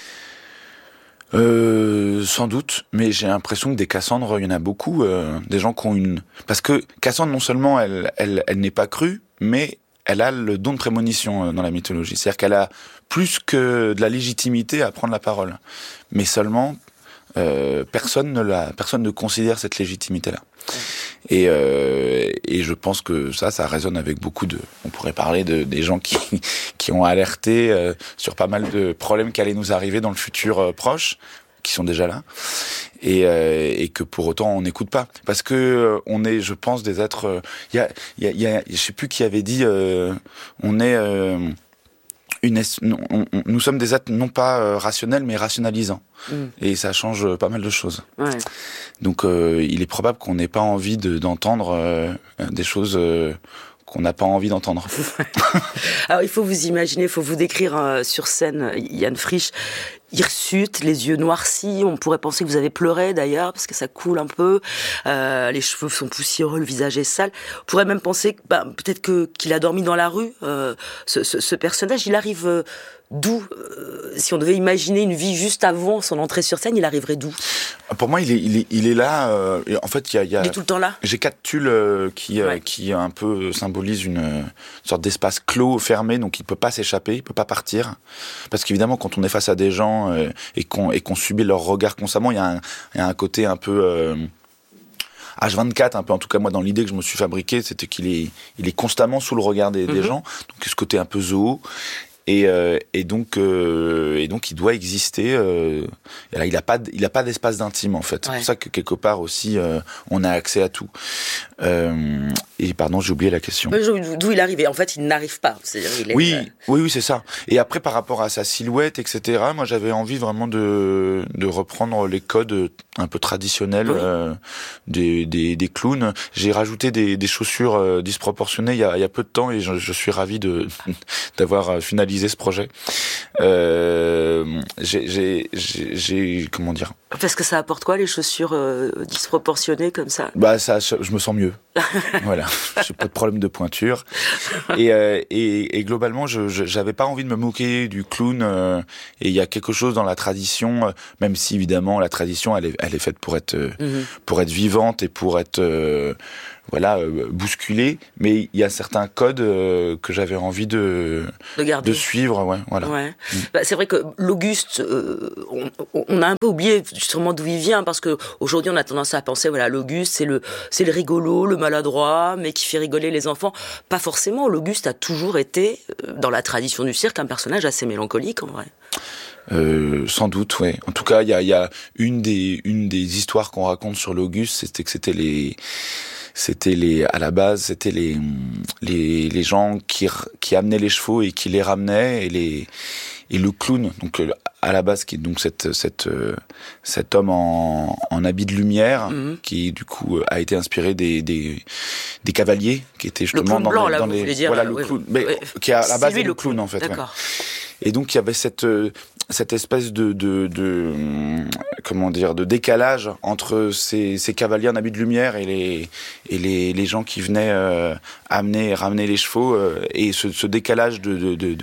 Euh, sans doute, mais j'ai l'impression que des Cassandres, il y en a beaucoup, euh, des gens qui ont une... Parce que Cassandre, non seulement, elle, elle, elle n'est pas crue, mais elle a le don de prémonition dans la mythologie. C'est-à-dire qu'elle a plus que de la légitimité à prendre la parole. Mais seulement, euh, personne ne la, personne ne considère cette légitimité-là. Et, euh, et je pense que ça, ça résonne avec beaucoup de... On pourrait parler de, des gens qui, qui ont alerté euh, sur pas mal de problèmes qui allaient nous arriver dans le futur euh, proche, qui sont déjà là, et, euh, et que pour autant on n'écoute pas, parce que euh, on est, je pense, des êtres. Il euh, y a, il y a, il y a, je sais plus qui avait dit, euh, on est euh, une, on, on, nous sommes des êtres non pas euh, rationnels mais rationalisants, mm. et ça change pas mal de choses. Ouais. Donc euh, il est probable qu'on n'ait pas envie de, d'entendre euh, des choses. Euh, qu'on n'a pas envie d'entendre. Alors il faut vous imaginer, il faut vous décrire euh, sur scène Yann Frisch, hirsute, les yeux noircis, on pourrait penser que vous avez pleuré d'ailleurs, parce que ça coule un peu, euh, les cheveux sont poussiéreux, le visage est sale. On pourrait même penser que, bah, peut-être que, qu'il a dormi dans la rue, euh, ce, ce, ce personnage, il arrive... Euh, D'où, euh, si on devait imaginer une vie juste avant son entrée sur scène, il arriverait d'où? Pour moi, il est, il est, il est là. Euh, en fait, il y a, il y a. Il est tout le temps là. J'ai quatre tulles euh, qui, ouais. euh, qui un peu symbolisent une, une sorte d'espace clos, fermé, donc il peut pas s'échapper, il peut pas partir. Parce qu'évidemment, quand on est face à des gens euh, et qu'on et qu'on subit leur regard constamment, il y a un, il y a un côté un peu. Euh, H vingt-quatre, un peu, en tout cas moi dans l'idée que je me suis fabriquée, c'était qu'il est, il est constamment sous le regard des, mm-hmm. des gens, donc ce côté un peu zoo. Et, euh, et donc, euh, et donc, il doit exister. Euh, et là, il n'a pas, il a pas d'espace d'intime en fait. Ouais. C'est pour ça que quelque part aussi, euh, on a accès à tout. Euh, et pardon, j'ai oublié la question. D'où il arrive. Et en fait, il n'arrive pas. C'est-à-dire, il est... Oui, oui, oui, c'est ça. Et après, par rapport à sa silhouette, et cetera. Moi, j'avais envie vraiment de, de reprendre les codes un peu traditionnels, oui. euh, des, des, des clowns. J'ai rajouté des, des chaussures euh, disproportionnées il y a, il y a peu de temps, et je, je suis ravi de d'avoir finalisé ce projet. Euh, j'ai, j'ai, j'ai, j'ai, comment dire? Parce que ça apporte quoi, les chaussures euh, disproportionnées comme ça? Bah, ça, je me sens mieux. Voilà. J'ai pas de problème de pointure. Et, euh, et, et globalement, je, je, j'avais pas envie de me moquer du clown. Euh, et il y a quelque chose dans la tradition, euh, même si évidemment la tradition, elle est, elle est faite pour être, euh, mm-hmm. pour être vivante et pour être, euh, voilà, euh, bousculée. Mais il y a certains codes euh, que j'avais envie de, de, garder. de suivre. Ouais, voilà. Ouais. Mm. Bah, c'est vrai que l'Auguste, euh, on, on a un peu oublié justement d'où il vient, parce que aujourd'hui on a tendance à penser, voilà, l'Auguste, c'est le, c'est le rigolo, le maladroit, mais qui fait rigoler les enfants. Pas forcément. L'Auguste a toujours été, dans la tradition du cirque, un personnage assez mélancolique, en vrai. Euh, sans doute, ouais. En tout cas, il y a, y a une des, une des histoires qu'on raconte sur l'Auguste, c'était que c'était les, c'était les, à la base, c'était les, les, les gens qui, qui amenaient les chevaux et qui les ramenaient, et les, et le clown, donc à la base, qui est donc cette, cette, cet homme en, en habit de lumière, mmh. qui du coup a été inspiré des, des, des cavaliers, qui étaient justement le dans, blanc, les, là, dans vous les, voulez dire, voilà le oui, clown, mais oui. qui à la base est le clown, clown en fait. D'accord. Ouais. Et donc il y avait cette cette espèce de, de, de comment dire, de décalage entre ces, ces cavaliers en habit de lumière et les et les, les gens qui venaient euh, amener et ramener les chevaux, euh, et ce, ce décalage de de, de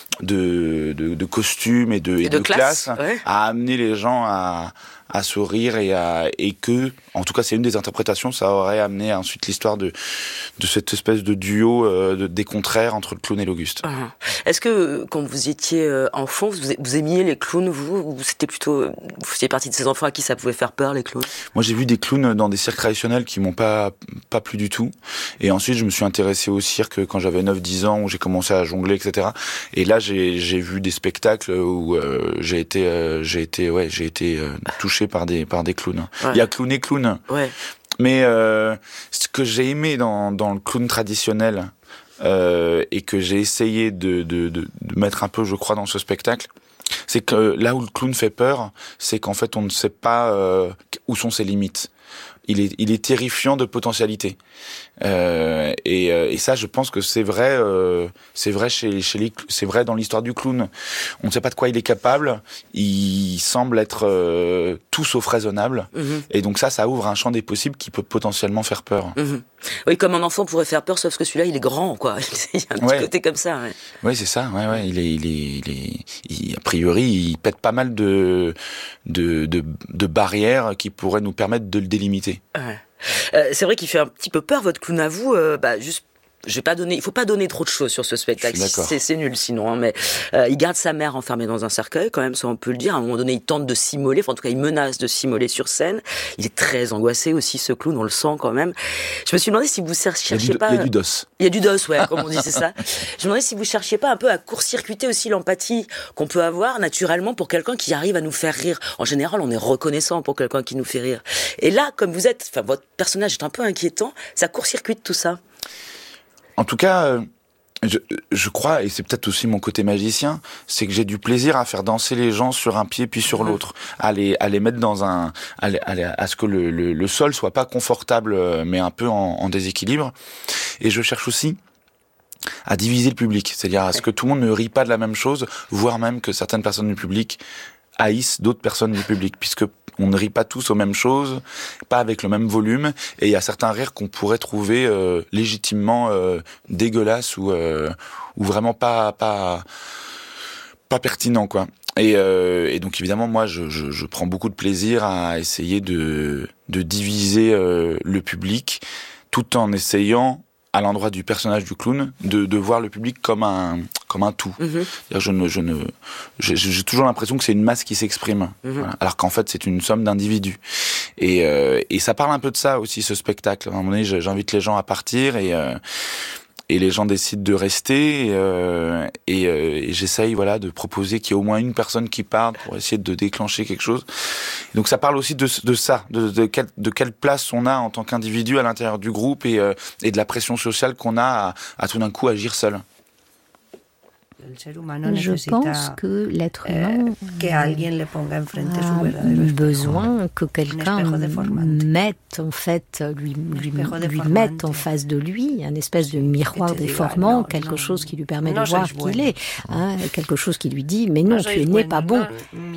de de de costumes et de et, et de, de classe, classe ouais. a amené les gens à à sourire, et à et que, en tout cas c'est une des interprétations, ça aurait amené ensuite l'histoire de de cette espèce de duo euh, de, des contraires entre le clown et l'Auguste. Uh-huh. Est-ce que quand vous étiez euh, enfant, vous, vous aimiez les clowns, vous, ou c'était plutôt, vous faisiez partie de ces enfants à qui ça pouvait faire peur, les clowns? Moi j'ai vu des clowns dans des cirques traditionnels qui m'ont pas pas plu du tout, et ensuite je me suis intéressé au cirque quand j'avais neuf dix ans, où j'ai commencé à jongler, et cetera. Et là j'ai j'ai vu des spectacles où euh, j'ai été euh, j'ai été ouais j'ai été euh, touché par des par des clowns. Ouais. Il y a clown et clown. Ouais. Mais euh, ce que j'ai aimé dans dans le clown traditionnel, euh, et que j'ai essayé de, de de de mettre un peu, je crois, dans ce spectacle, c'est que là où le clown fait peur, c'est qu'en fait on ne sait pas euh, où sont ses limites. Il est, il est terrifiant de potentialité. Euh, et, et ça, je pense que c'est vrai, euh, c'est vrai chez, chez les, c'est vrai dans l'histoire du clown. On ne sait pas de quoi il est capable. Il semble être euh, tout sauf raisonnable. Mmh. Et donc ça, ça ouvre un champ des possibles qui peut potentiellement faire peur. Mmh. Oui, comme un enfant pourrait faire peur, sauf que celui-là, il est grand, quoi. Il y a un ouais. petit côté comme ça. Ouais. Oui, c'est ça. Ouais, ouais. Il est, il est, il est, il, a priori, il pète pas mal de, de, de, de barrières qui pourraient nous permettre de le délimiter. Ouais. Euh, c'est vrai qu'il fait un petit peu peur, votre clown à vous, euh, bah, juste je vais pas donner, il faut pas donner trop de choses sur ce spectacle. C'est, c'est nul sinon. Hein, mais euh, il garde sa mère enfermée dans un cercueil, quand même, ça on peut le dire. À un moment donné, il tente de s'immoler. Enfin, en tout cas, il menace de s'immoler sur scène. Il est très angoissé aussi, ce clown. On le sent quand même. Je me suis demandé si vous cherchiez il pas. Il y a du dos. Il y a du dos, ouais, comme on dit, c'est ça. Je me demandais si vous cherchiez pas un peu à court-circuiter aussi l'empathie qu'on peut avoir naturellement pour quelqu'un qui arrive à nous faire rire. En général, on est reconnaissant pour quelqu'un qui nous fait rire. Et là, comme vous êtes, enfin, votre personnage est un peu inquiétant. Ça court-circuite tout ça. En tout cas, euh, je, je crois, et c'est peut-être aussi mon côté magicien, c'est que j'ai du plaisir à faire danser les gens sur un pied puis sur mmh. l'autre, à les, à les mettre dans un, à, les, à, les, à ce que le, le, le sol soit pas confortable, mais un peu en, en déséquilibre. Et je cherche aussi à diviser le public, c'est-à-dire à ce que tout le monde ne rit pas de la même chose, voire même que certaines personnes du public haïssent d'autres personnes du public, puisque on ne rit pas tous aux mêmes choses, pas avec le même volume, et il y a certains rires qu'on pourrait trouver euh, légitimement euh, dégueulasses ou euh, ou vraiment pas pas pas pertinents, quoi. Et, euh, et donc évidemment, moi, je, je, je prends beaucoup de plaisir à essayer de de diviser euh, le public, tout en essayant, à l'endroit du personnage du clown, de, de voir le public comme un, comme un tout. Mmh. Je ne, je ne, j'ai, j'ai toujours l'impression que c'est une masse qui s'exprime, mmh. voilà, alors qu'en fait c'est une somme d'individus. Et, euh, et ça parle un peu de ça aussi, ce spectacle. À un moment donné, j'invite les gens à partir et euh, et les gens décident de rester. Et, euh, et, euh, et j'essaye, voilà, de proposer qu'il y ait au moins une personne qui parte pour essayer de déclencher quelque chose. Et donc ça parle aussi de, de ça, de, de, quelle, de quelle place on a en tant qu'individu à l'intérieur du groupe et, euh, et de la pression sociale qu'on a à, à tout d'un coup agir seul. Je pense que l'être humain a besoin que quelqu'un mette en fait, lui, lui, lui mette en face de lui un espèce de miroir déformant, quelque chose qui lui permet de voir qui il est, hein, quelque chose qui lui dit mais non, tu n'es pas bon.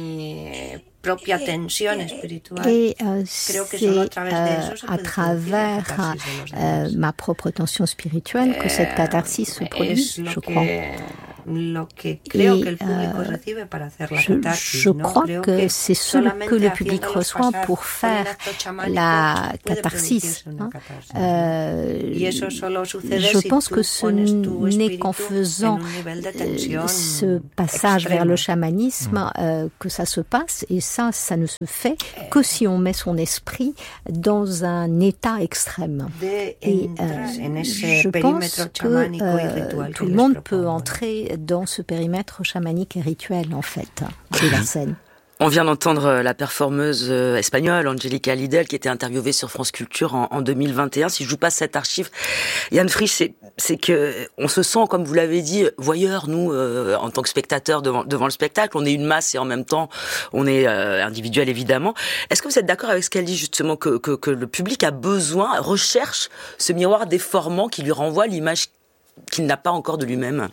Et euh, c'est euh, à travers euh, ma propre tension spirituelle que cette catharsis se produit, je crois. Et, euh, je, je crois que c'est ce que le public reçoit pour faire la catharsis. Hein. Euh, je pense que ce n'est qu'en faisant euh, ce passage vers le chamanisme euh, que ça se passe, et ça, ça ne se fait que si on met son esprit dans un état extrême. Et euh, je pense que euh, tout le monde peut entrer dans ce périmètre chamanique et rituel, en fait, de la scène. On vient d'entendre la performeuse espagnole Angélica Lidl qui était interviewée sur France Culture en, en deux mille vingt et un. Si je vous passe cette archive, Yann Frisch, c'est, c'est que on se sent, comme vous l'avez dit, voyeur, nous, euh, en tant que spectateurs devant, devant le spectacle. On est une masse et en même temps, on est euh, individuel, évidemment. Est-ce que vous êtes d'accord avec ce qu'elle dit, justement, que, que, que le public a besoin, recherche ce miroir déformant qui lui renvoie l'image qu'il n'a pas encore de lui-même?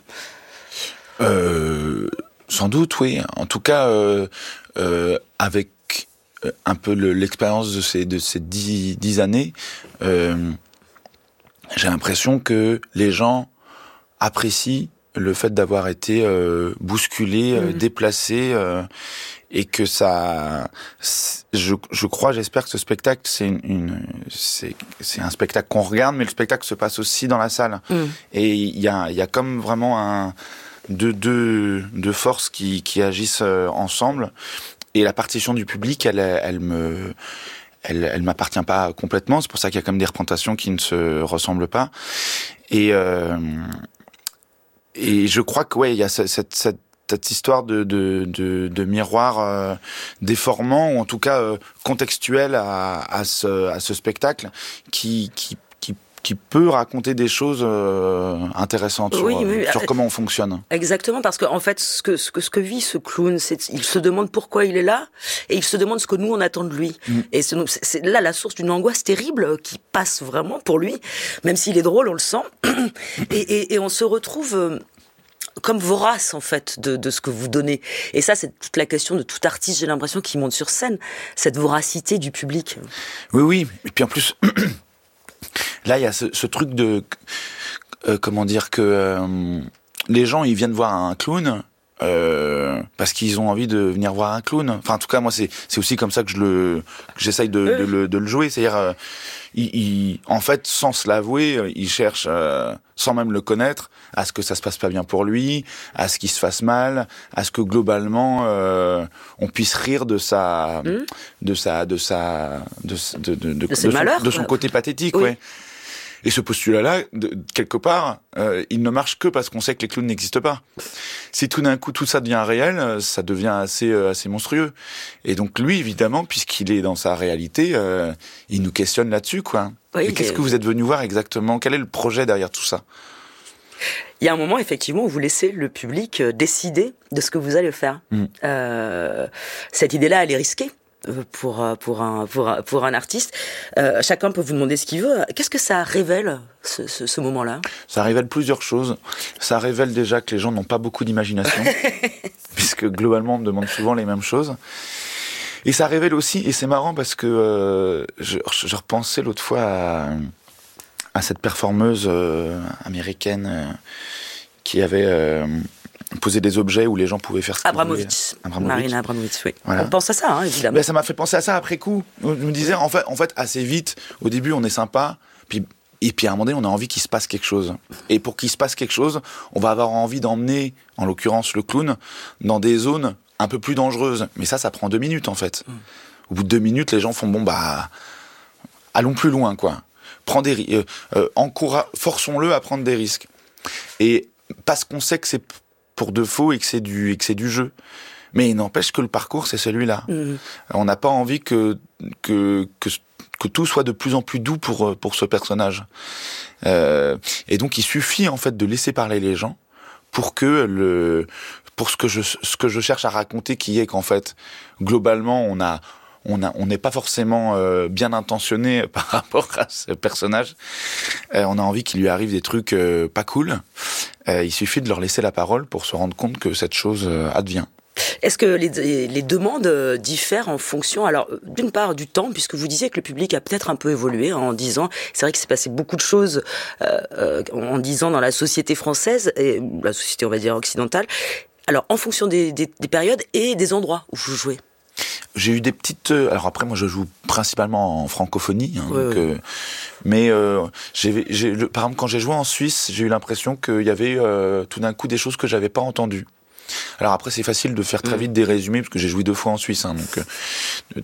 Euh, sans doute, oui. En tout cas, euh, euh, avec un peu le, l'expérience de ces de ces dix, dix années, euh, j'ai l'impression que les gens apprécient le fait d'avoir été euh, bousculés, euh, mmh. déplacés, euh, et que ça, je, je crois, j'espère que ce spectacle, c'est une, une c'est, c'est un spectacle qu'on regarde, mais le spectacle se passe aussi dans la salle. Mmh. Et il y a, il y a comme vraiment un deux deux deux forces qui qui agissent ensemble, et la partition du public, elle elle me elle elle m'appartient pas complètement. C'est pour ça qu'il y a comme des représentations qui ne se ressemblent pas, et euh, et je crois que ouais, il y a cette cette, cette cette histoire de de de, de miroir euh, déformant, ou en tout cas euh, contextuel à à ce à ce spectacle qui qui qui peut raconter des choses euh, intéressantes sur, oui, mais, sur comment on fonctionne. Exactement, parce qu'en en fait, ce que, ce que ce que vit ce clown, c'est il se demande pourquoi il est là, et il se demande ce que nous on attend de lui. Mm. Et c'est, c'est là la source d'une angoisse terrible qui passe vraiment pour lui, même s'il est drôle, on le sent, et, et, et on se retrouve euh, comme vorace, en fait, de, de ce que vous donnez. Et ça, c'est toute la question de tout artiste, j'ai l'impression, qui monte sur scène, cette voracité du public. Oui, oui, et puis en plus... Là, il y a ce, ce truc de... Euh, comment dire que... Euh, les gens, ils viennent voir un clown, euh, parce qu'ils ont envie de venir voir un clown. Enfin, en tout cas, moi, c'est c'est aussi comme ça que je le que j'essaye de, de, de, de le jouer. C'est-à-dire, euh, il, il, en fait, sans se l'avouer, il cherche, euh, sans même le connaître, à ce que ça se passe pas bien pour lui, à ce qu'il se fasse mal, à ce que globalement, euh, on puisse rire de sa, mmh. de sa, de sa, de, de, de, de, de, de son, malheurs, de son ouais. côté pathétique, oui. ouais. Et ce postulat-là, de, quelque part, euh, il ne marche que parce qu'on sait que les clowns n'existent pas. Si tout d'un coup tout ça devient réel, ça devient assez euh, assez monstrueux. Et donc lui, évidemment, puisqu'il est dans sa réalité, euh, il nous questionne là-dessus, quoi. Oui, et qu'est-ce que vous êtes venu voir exactement ? Quel est le projet derrière tout ça ? Il y a un moment, effectivement, où vous laissez le public décider de ce que vous allez faire. Mmh. Euh, cette idée-là, elle est risquée. Pour, pour, un, pour, un, pour un artiste, euh, chacun peut vous demander ce qu'il veut. Qu'est-ce que ça révèle, ce, ce, ce moment-là ? Ça révèle plusieurs choses. Ça révèle déjà que les gens n'ont pas beaucoup d'imagination, puisque globalement on me demande souvent les mêmes choses. Et ça révèle aussi, et c'est marrant parce que euh, je, je repensais l'autre fois à, à cette performeuse euh, américaine euh, qui avait... Euh, poser des objets où les gens pouvaient faire ce qu'ils Abramovitch. Abramovitch. Marina Abramovitch, oui. Voilà. On pense à ça, hein, évidemment. Ben, ça m'a fait penser à ça après coup. Je me disais, en fait, en fait, assez vite, au début, on est sympa, puis, et puis à un moment donné, on a envie qu'il se passe quelque chose. Et pour qu'il se passe quelque chose, on va avoir envie d'emmener, en l'occurrence le clown, dans des zones un peu plus dangereuses. Mais ça, ça prend deux minutes, en fait. Mm. Au bout de deux minutes, les gens font, bon, bah, allons plus loin, quoi. Prends des, euh, euh, encourage, forçons-le à prendre des risques. Et parce qu'on sait que c'est pour de faux et que c'est du et que c'est du jeu. Mais il n'empêche que le parcours c'est celui-là. Mmh. On n'a pas envie que que que que tout soit de plus en plus doux pour pour ce personnage. Euh, et donc il suffit en fait de laisser parler les gens pour que le pour ce que je ce que je cherche à raconter, qui est qu'en fait globalement on a on a on n'est pas forcément euh, bien intentionné par rapport à ce personnage. Euh, on a envie qu'il lui arrive des trucs euh, pas cool. Euh, il suffit de leur laisser la parole pour se rendre compte que cette chose euh, advient. Est-ce que les, les demandes diffèrent en fonction, alors d'une part du temps, puisque vous disiez que le public a peut-être un peu évolué en dix ans. C'est vrai qu'il s'est passé beaucoup de choses euh, euh, en dix ans dans la société française, et la société on va dire occidentale. Alors en fonction des, des, des périodes et des endroits où vous jouez. J'ai eu des petites... Alors après, moi, je joue principalement en francophonie. Hein, oui, donc, oui. Euh, mais euh, j'ai, j'ai, le, par exemple, quand j'ai joué en Suisse, j'ai eu l'impression qu'il y avait euh, tout d'un coup des choses que j'avais pas entendues. Alors après, c'est facile de faire très vite des résumés, parce que j'ai joué deux fois en Suisse. Hein, donc, euh,